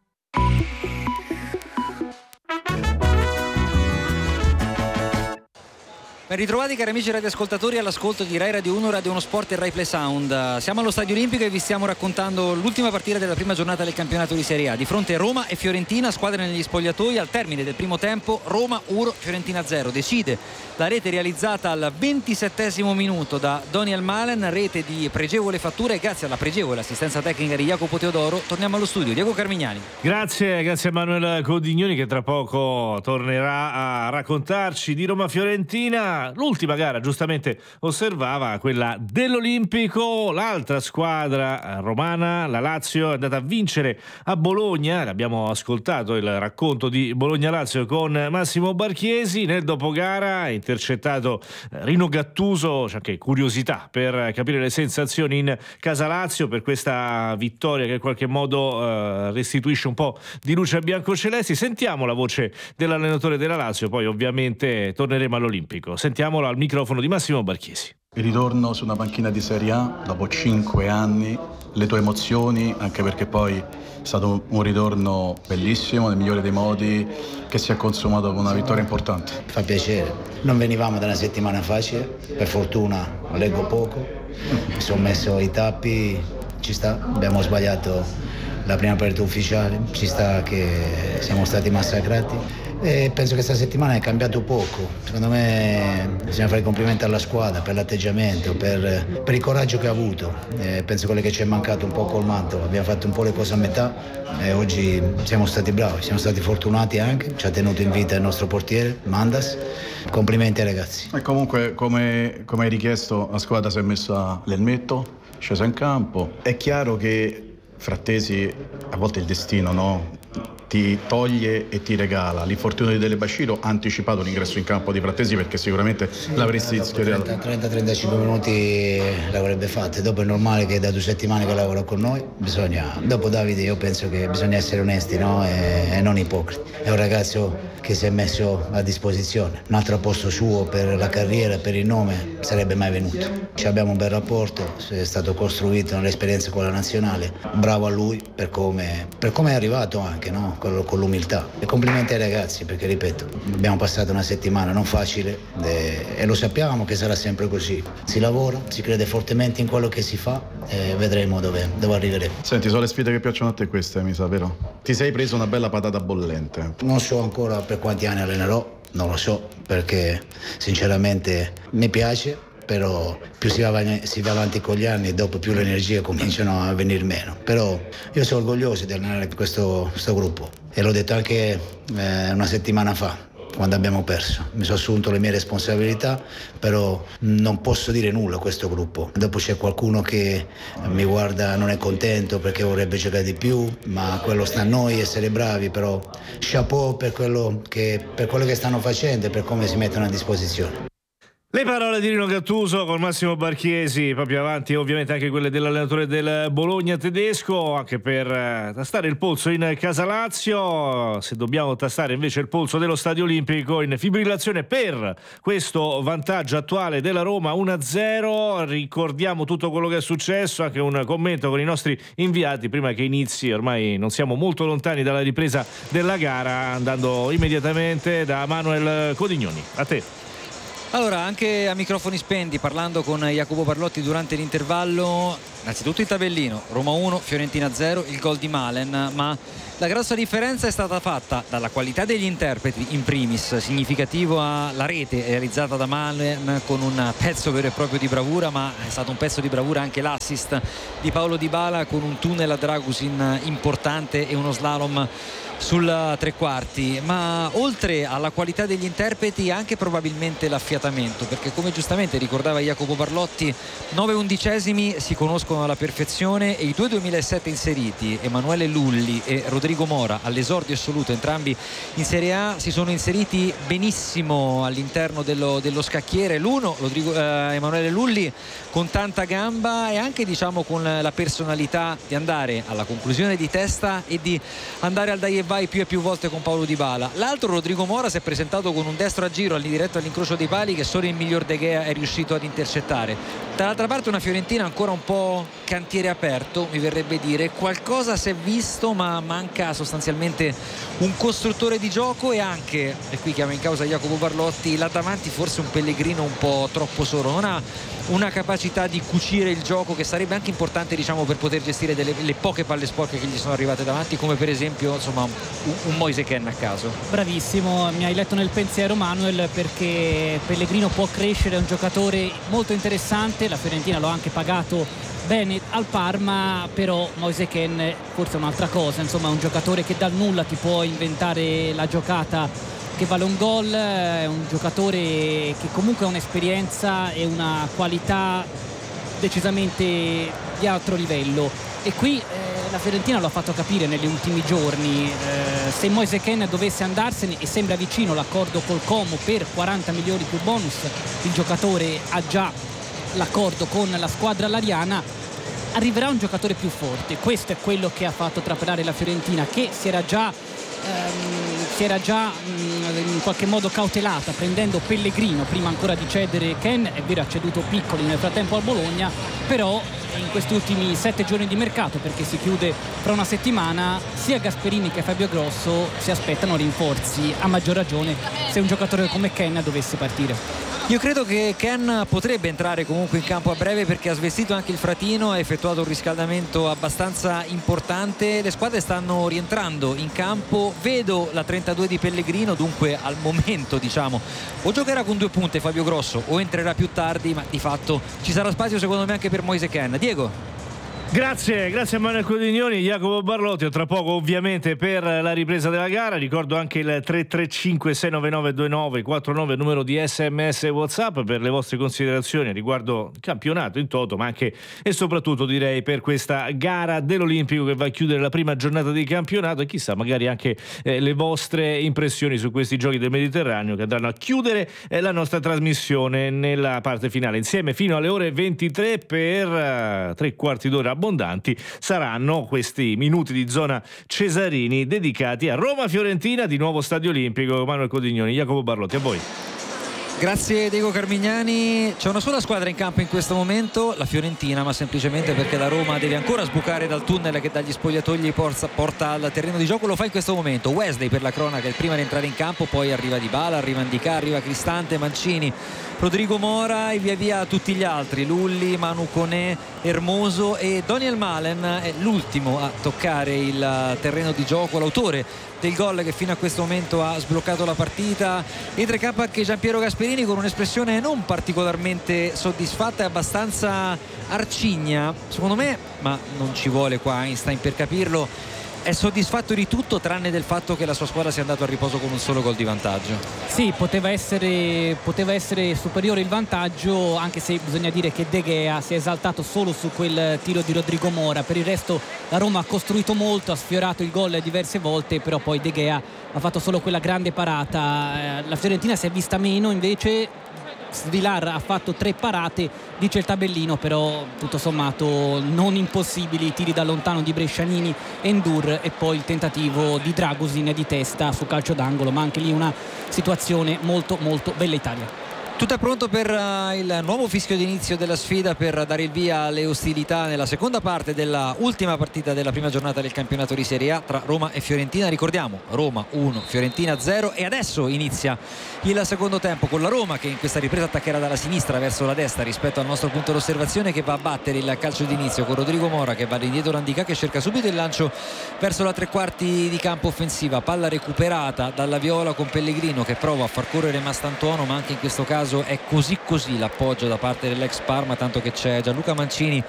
Ben ritrovati cari amici radioascoltatori all'ascolto di Rai Radio uno, Radio uno Sport e Rai Play Sound. Siamo allo Stadio Olimpico e vi stiamo raccontando l'ultima partita della prima giornata del campionato di Serie A. Di fronte Roma e Fiorentina, squadre negli spogliatoi. Al termine del primo tempo Roma uno, Fiorentina zero. Decide la rete realizzata al ventisettesimo minuto da Daniel Malen, rete di pregevole fattura e grazie alla pregevole assistenza tecnica di Jacopo Teodoro torniamo allo studio. Diego Carmignani. Grazie, grazie a Manuel Codignoni che tra poco tornerà a raccontarci di Roma-Fiorentina. L'ultima gara giustamente osservava quella dell'Olimpico, l'altra squadra romana, la Lazio, è andata a vincere a Bologna. Abbiamo ascoltato il racconto di Bologna-Lazio con Massimo Barchiesi. Nel dopogara ha intercettato Rino Gattuso, c'è anche curiosità per capire le sensazioni in casa Lazio per questa vittoria che in qualche modo eh, restituisce un po' di luce a biancocelesti. Sentiamo la voce dell'allenatore della Lazio, poi ovviamente torneremo all'Olimpico. Sentiamolo al microfono di Massimo Barchiesi. Il ritorno su una panchina di Serie A dopo cinque anni, le tue emozioni, anche perché poi è stato un ritorno bellissimo, nel migliore dei modi, che si è consumato con una vittoria importante. Fa piacere, non venivamo da una settimana facile, per fortuna leggo poco, mi sono messo i tappi, ci sta, abbiamo sbagliato la prima partita ufficiale, ci sta che siamo stati massacrati. E penso che questa settimana è cambiato poco. Secondo me bisogna fare i complimenti alla squadra per l'atteggiamento, per, per il coraggio che ha avuto. E penso quello che ci è mancato un po' col manto. Abbiamo fatto un po' le cose a metà e oggi siamo stati bravi, siamo stati fortunati anche. Ci ha tenuto in vita il nostro portiere Mandas. Complimenti ai ragazzi. E comunque, come, come hai richiesto, la squadra si è messa l'elmetto, scesa in campo. È chiaro che Frattesi, a volte il destino, no? Ti toglie e ti regala. L'infortunio di Dele Basciro ha anticipato l'ingresso in campo di Frattesi perché sicuramente sì, l'avresti studiato. trenta trentacinque minuti l'avrebbe fatto. Dopo è normale che da due settimane che lavora con noi. Bisogna, dopo Davide io penso che bisogna essere onesti, no? e, e non ipocriti. È un ragazzo che si è messo a disposizione. Un altro posto suo per la carriera, per il nome, sarebbe mai venuto. Ci abbiamo un bel rapporto, è stato costruito nell'esperienza con la nazionale. Bravo a lui per come, per come è arrivato anche, no? con, con l'umiltà. E complimenti ai ragazzi, perché ripeto, abbiamo passato una settimana non facile e, e lo sappiamo che sarà sempre così. Si lavora, si crede fortemente in quello che si fa e vedremo dove, dove arriveremo. Senti, sono le sfide che piacciono a te queste, mi sa, vero? Ti sei preso una bella patata bollente. Non so ancora per quanti anni allenerò, non lo so, perché sinceramente mi piace, però più si va, si va avanti con gli anni e dopo più le energie cominciano a venire meno. Però io sono orgoglioso di allenare questo, questo gruppo e l'ho detto anche eh, una settimana fa, quando abbiamo perso. Mi sono assunto le mie responsabilità, però non posso dire nulla a questo gruppo. Dopo c'è qualcuno che mi guarda, non è contento perché vorrebbe giocare di più, ma quello sta a noi essere bravi, però chapeau per quello che, per quello che stanno facendo e per come si mettono a disposizione. Le parole di Rino Gattuso con Massimo Barchiesi, proprio avanti ovviamente anche quelle dell'allenatore del Bologna tedesco, anche per eh, tastare il polso in Casalazio. Se dobbiamo tastare invece il polso dello Stadio Olimpico, in fibrillazione per questo vantaggio attuale della Roma uno a zero. Ricordiamo tutto quello che è successo, anche un commento con i nostri inviati prima che inizi. Ormai non siamo molto lontani dalla ripresa della gara, andando immediatamente da Manuel Codignoni. A te. Allora, anche a microfoni spenti, parlando con Jacopo Parlotti durante l'intervallo, innanzitutto il tabellino, Roma uno, Fiorentina zero, il gol di Malen, ma la grossa differenza è stata fatta dalla qualità degli interpreti, in primis, significativo la rete realizzata da Malen con un pezzo vero e proprio di bravura, ma è stato un pezzo di bravura anche l'assist di Paolo Dybala con un tunnel a Dragusin importante e uno slalom sul tre quarti. Ma oltre alla qualità degli interpreti anche probabilmente l'affiatamento, perché come giustamente ricordava Jacopo Parlotti, nove undicesimi si conoscono alla perfezione e i due duemilasette inseriti, Emanuele Lulli e Rodrigo Mora, all'esordio assoluto entrambi in Serie A, si sono inseriti benissimo all'interno dello, dello scacchiere. L'uno, Rodrigo, eh, Emanuele Lulli, con tanta gamba e anche diciamo con la personalità di andare alla conclusione di testa e di andare al dai e vai più e più volte con Paolo Dybala. L'altro, Rodrigo Mora, si è presentato con un destro a giro diretto all'incrocio dei pali che solo il miglior De Gea è riuscito ad intercettare. Dall'altra parte una Fiorentina ancora un po' cantiere aperto, mi verrebbe dire, qualcosa si è visto ma manca sostanzialmente un costruttore di gioco e anche, e qui chiamo in causa Jacopo Parlotti, là davanti forse un Pellegrino un po' troppo solo, non ha una capacità di cucire il gioco che sarebbe anche importante diciamo per poter gestire delle, le poche palle sporche che gli sono arrivate davanti, come per esempio insomma un, un Moise Kean a caso. Bravissimo, mi hai letto nel pensiero Manuel, perché Pellegrino può crescere, è un giocatore molto interessante, la Fiorentina l'ho anche pagato bene al Parma, però Moise Kean forse è un'altra cosa, insomma è un giocatore che dal nulla ti può inventare la giocata che vale un gol, è un giocatore che comunque ha un'esperienza e una qualità decisamente di altro livello, e qui eh, la Fiorentina lo ha fatto capire negli ultimi giorni. Eh, se Moise Kean dovesse andarsene, e sembra vicino l'accordo col Como per quaranta milioni più bonus, il giocatore ha già l'accordo con la squadra lariana, arriverà un giocatore più forte. Questo è quello che ha fatto trapelare la Fiorentina, che si era già ehm, si era già mh, in qualche modo cautelata prendendo Pellegrino prima ancora di cedere Kean. È vero, ha ceduto Piccoli nel frattempo al Bologna, però in questi ultimi sette giorni di mercato, perché si chiude fra una settimana, sia Gasperini che Fabio Grosso si aspettano rinforzi, a maggior ragione se un giocatore come Kean dovesse partire. Io credo che Kean potrebbe entrare comunque in campo a breve, perché ha svestito anche il Fratino, ha effettuato un riscaldamento abbastanza importante, le squadre stanno rientrando in campo, vedo la trentadue di Pellegrino, dunque al momento diciamo o giocherà con due punte Fabio Grosso o entrerà più tardi, ma di fatto ci sarà spazio secondo me anche per Moise Kean. Diego. Grazie, grazie a Manuel Codignoni, Jacopo Barlotti. Tra poco ovviamente per la ripresa della gara. Ricordo anche il tre tre cinque sei nove nove due nove quattro nove, numero di sms e WhatsApp, per le vostre considerazioni riguardo il campionato in toto, ma anche e soprattutto direi per questa gara dell'Olimpico che va a chiudere la prima giornata di campionato, e chissà magari anche eh, le vostre impressioni su questi giochi del Mediterraneo che andranno a chiudere eh, la nostra trasmissione nella parte finale. Insieme fino alle ore ventitré per eh, tre quarti d'ora abbondanti saranno questi minuti di zona Cesarini dedicati a Roma-Fiorentina, di nuovo Stadio Olimpico. Manuel Codignoni, Jacopo Barlotti, a voi. Grazie Diego Carmignani. C'è una sola squadra in campo in questo momento, la Fiorentina, ma semplicemente perché la Roma deve ancora sbucare dal tunnel che dagli spogliatoi porta, porta al terreno di gioco. Lo fa in questo momento Wesley, per la cronaca, il primo ad entrare in campo, poi arriva Dybala, arriva Ndicà, arriva Cristante, Mancini, Rodrigo Mora e via via tutti gli altri, Lulli, Manu Koné, Hermoso e Daniel Malen è l'ultimo a toccare il terreno di gioco, l'autore del gol che fino a questo momento ha sbloccato la partita. Entra in campo anche Giampiero Gasperini con un'espressione non particolarmente soddisfatta e abbastanza arcigna, secondo me, ma non ci vuole qua Einstein per capirlo. È soddisfatto di tutto tranne del fatto che la sua squadra sia andata al riposo con un solo gol di vantaggio. Sì, poteva essere, poteva essere superiore il vantaggio, anche se bisogna dire che De Gea si è esaltato solo su quel tiro di Rodrigo Mora. Per il resto la Roma ha costruito molto, ha sfiorato il gol diverse volte, però poi De Gea ha fatto solo quella grande parata. La Fiorentina si è vista meno, invece Svilar ha fatto tre parate, dice il tabellino, però tutto sommato non impossibili, tiri da lontano di Brescianini e Ndur e poi il tentativo di Dragusin di testa su calcio d'angolo, ma anche lì una situazione molto molto bella Italia. Tutto è pronto per uh, il nuovo fischio d'inizio della sfida per dare il via alle ostilità nella seconda parte della ultima partita della prima giornata del campionato di Serie A tra Roma e Fiorentina. Ricordiamo, Roma uno, Fiorentina zero, e adesso inizia il secondo tempo con la Roma che in questa ripresa attaccherà dalla sinistra verso la destra rispetto al nostro punto d'osservazione, che va a battere il calcio d'inizio con Rodrigo Mora che va indietro, Ndicà che cerca subito il lancio verso la tre quarti di campo offensiva, palla recuperata dalla Viola con Pellegrino che prova a far correre Mastantuono, ma anche in questo caso è così così l'appoggio da parte dell'ex Parma, tanto che c'è Gianluca Mancini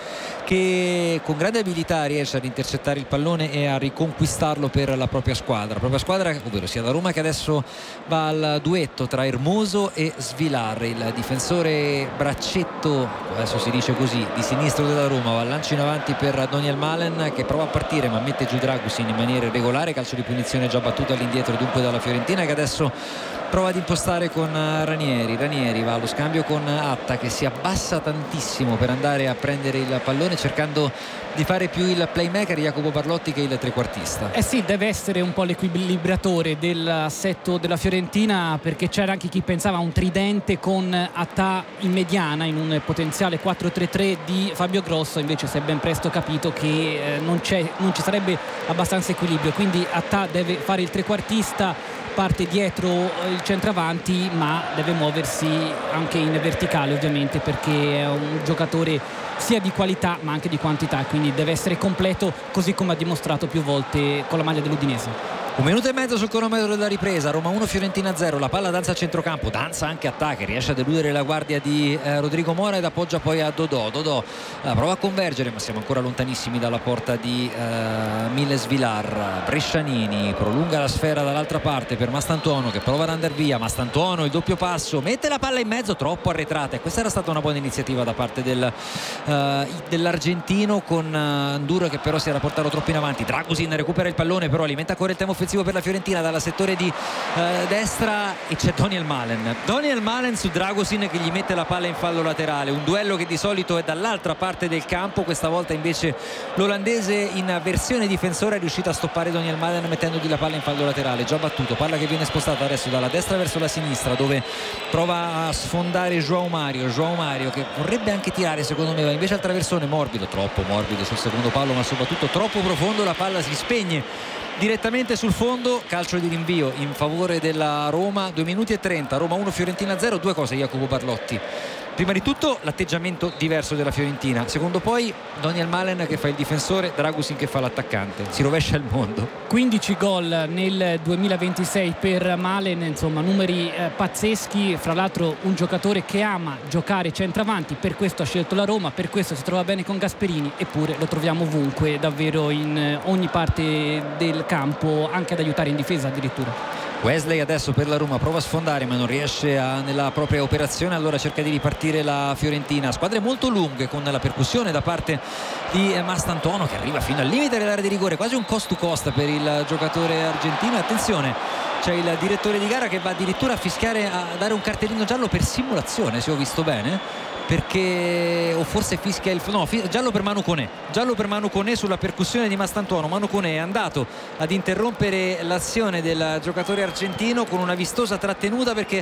che con grande abilità riesce ad intercettare il pallone e a riconquistarlo per la propria squadra, la propria squadra ovvero sia la Roma, che adesso va al duetto tra Hermoso e Svilar. Il difensore braccetto, adesso si dice così, di sinistro della Roma va al lancio in avanti per Daniel Malen che prova a partire ma mette giù Dragusin in maniera irregolare, calcio di punizione già battuto all'indietro dunque dalla Fiorentina, che adesso prova ad impostare con Ranieri. Ranieri va allo scambio con Atta che si abbassa tantissimo per andare a prendere il pallone, cercando di fare più il playmaker Jacopo Barlotti che il trequartista. Eh sì, deve essere un po' l'equilibratore dell'assetto della Fiorentina, perché c'era anche chi pensava a un tridente con Atta in mediana in un potenziale quattro tre tre di Fabio Grosso, invece si è ben presto capito che eh, non, c'è, non ci sarebbe abbastanza equilibrio, quindi Atta deve fare il trequartista, parte dietro il centravanti, ma deve muoversi anche in verticale ovviamente, perché è un giocatore sia di qualità ma anche di quantità, quindi deve essere completo, così come ha dimostrato più volte con la maglia dell'Udinese. Un minuto e mezzo sul cronometro della ripresa, Roma uno, Fiorentina zero, la palla danza a centrocampo, danza anche Atta che riesce a deludere la guardia di eh, Rodrigo Mora ed appoggia poi a Dodò. Dodò eh, prova a convergere ma siamo ancora lontanissimi dalla porta di eh, Miles Vilar. Brescianini prolunga la sfera dall'altra parte per Mastantuono che prova ad andare via, Mastantuono il doppio passo, mette la palla in mezzo, troppo arretrata, e questa era stata una buona iniziativa da parte del, eh, dell'argentino con eh, Ndur che però si era portato troppo in avanti. Dragusin recupera il pallone però alimenta ancora il tempo offensivo per la Fiorentina dalla settore di eh, destra, e c'è Daniel Malen Daniel Malen su Dragusin che gli mette la palla in fallo laterale, un duello che di solito è dall'altra parte del campo, questa volta invece l'olandese in versione difensore è riuscito a stoppare Daniel Malen mettendogli la palla in fallo laterale, già battuto, palla che viene spostata adesso dalla destra verso la sinistra dove prova a sfondare João Mario João Mario che vorrebbe anche tirare, secondo me va invece al traversone, morbido, troppo morbido sul secondo palo ma soprattutto troppo profondo, la palla si spegne direttamente sul fondo, calcio di rinvio in favore della Roma, due minuti e trenta, Roma uno, Fiorentina zero. Due cose Jacopo Barlotti: prima di tutto l'atteggiamento diverso della Fiorentina, secondo poi Daniel Malen che fa il difensore, Dragusin che fa l'attaccante, si rovescia il mondo. Quindici gol nel duemilaventisei per Malen, insomma numeri eh, pazzeschi, fra l'altro un giocatore che ama giocare centravanti, per questo ha scelto la Roma, per questo si trova bene con Gasperini, eppure lo troviamo ovunque, davvero in eh, ogni parte del campo, anche ad aiutare in difesa addirittura. Wesley adesso per la Roma prova a sfondare ma non riesce a, nella propria operazione, allora cerca di ripartire la Fiorentina, squadre molto lunghe con la percussione da parte di Mastantuono che arriva fino al limite dell'area di rigore, quasi un cost to cost per il giocatore argentino. Attenzione, c'è il direttore di gara che va addirittura a fischiare, a dare un cartellino giallo per simulazione, se ho visto bene, perché o forse fischia il no, giallo per Manu Koné, giallo per Manu Koné sulla percussione di Mastantuono. Manu Koné è andato ad interrompere l'azione del giocatore argentino con una vistosa trattenuta, perché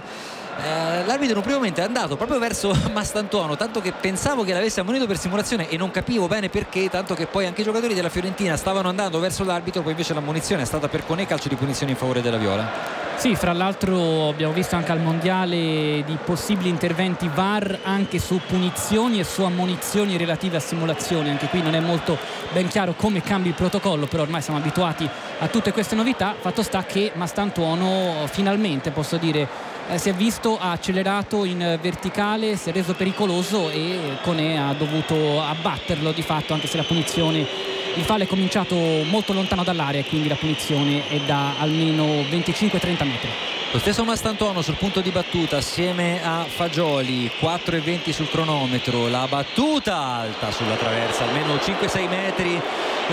eh, l'arbitro in un primo momento è andato proprio verso Mastantuono, tanto che pensavo che l'avesse ammonito per simulazione e non capivo bene perché, tanto che poi anche i giocatori della Fiorentina stavano andando verso l'arbitro, poi invece l'ammonizione è stata per Koné, calcio di punizione in favore della Viola. Sì, fra l'altro abbiamo visto anche al mondiale di possibili interventi V A R anche su punizioni e su ammonizioni relative a simulazioni. Anche qui non è molto ben chiaro come cambi il protocollo, però ormai siamo abituati a tutte queste novità. Fatto sta che Mastantuono finalmente, posso dire, eh, si è visto, ha accelerato in verticale, si è reso pericoloso e Koné ha dovuto abbatterlo di fatto, anche se la punizione, il fallo è cominciato molto lontano dall'area e quindi la punizione è da almeno venticinque trenta metri. Lo stesso Mastantuono sul punto di battuta assieme a Fagioli, quattro e venti sul cronometro, la battuta alta sulla traversa, almeno cinque sei metri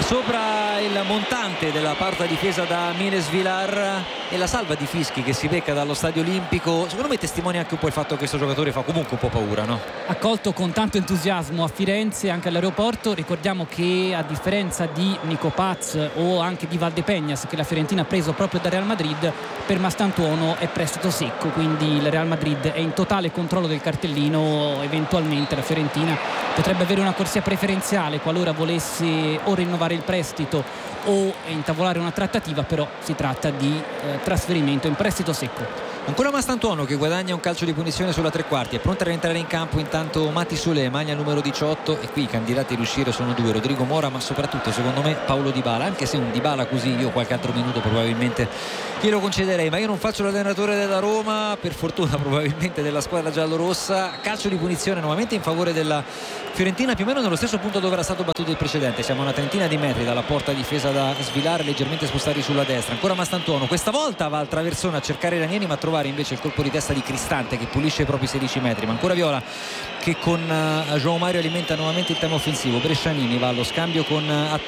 sopra il montante della parte difesa da Mines Vilar, e la salva di fischi che si becca dallo Stadio Olimpico secondo me testimonia anche un po' il fatto che questo giocatore fa comunque un po' paura, no? Accolto con tanto entusiasmo a Firenze, anche all'aeroporto. Ricordiamo che a differenza di Nico Paz o anche di Valdepeñas, che la Fiorentina ha preso proprio da Real Madrid, per Mastantuono è prestito secco, quindi il Real Madrid è in totale controllo del cartellino. Eventualmente la Fiorentina potrebbe avere una corsia preferenziale qualora volesse o rinnovare il prestito o intavolare una trattativa, però si tratta di eh, trasferimento in prestito secco. Ancora Mastantuono che guadagna un calcio di punizione sulla tre quarti, è pronta a rientrare in campo intanto Mati Sule, maglia numero diciotto, e qui i candidati ad uscire sono due, Rodrigo Mora ma soprattutto secondo me Paulo Dybala, anche se un Dybala così io qualche altro minuto probabilmente glielo concederei, ma io non faccio l'allenatore della Roma, per fortuna probabilmente della squadra giallorossa. Calcio di punizione nuovamente in favore della Fiorentina, più o meno nello stesso punto dove era stato battuto il precedente, siamo a una trentina di metri dalla porta difesa da Svilar, leggermente spostati sulla destra. Ancora Mastantuono, questa volta va al traversone a cercare Ranieri ma a trovare invece il colpo di testa di Cristante che pulisce i propri sedici metri. Ma ancora Viola che con uh, João Mario alimenta nuovamente il tema offensivo. Brescianini va allo scambio con uh,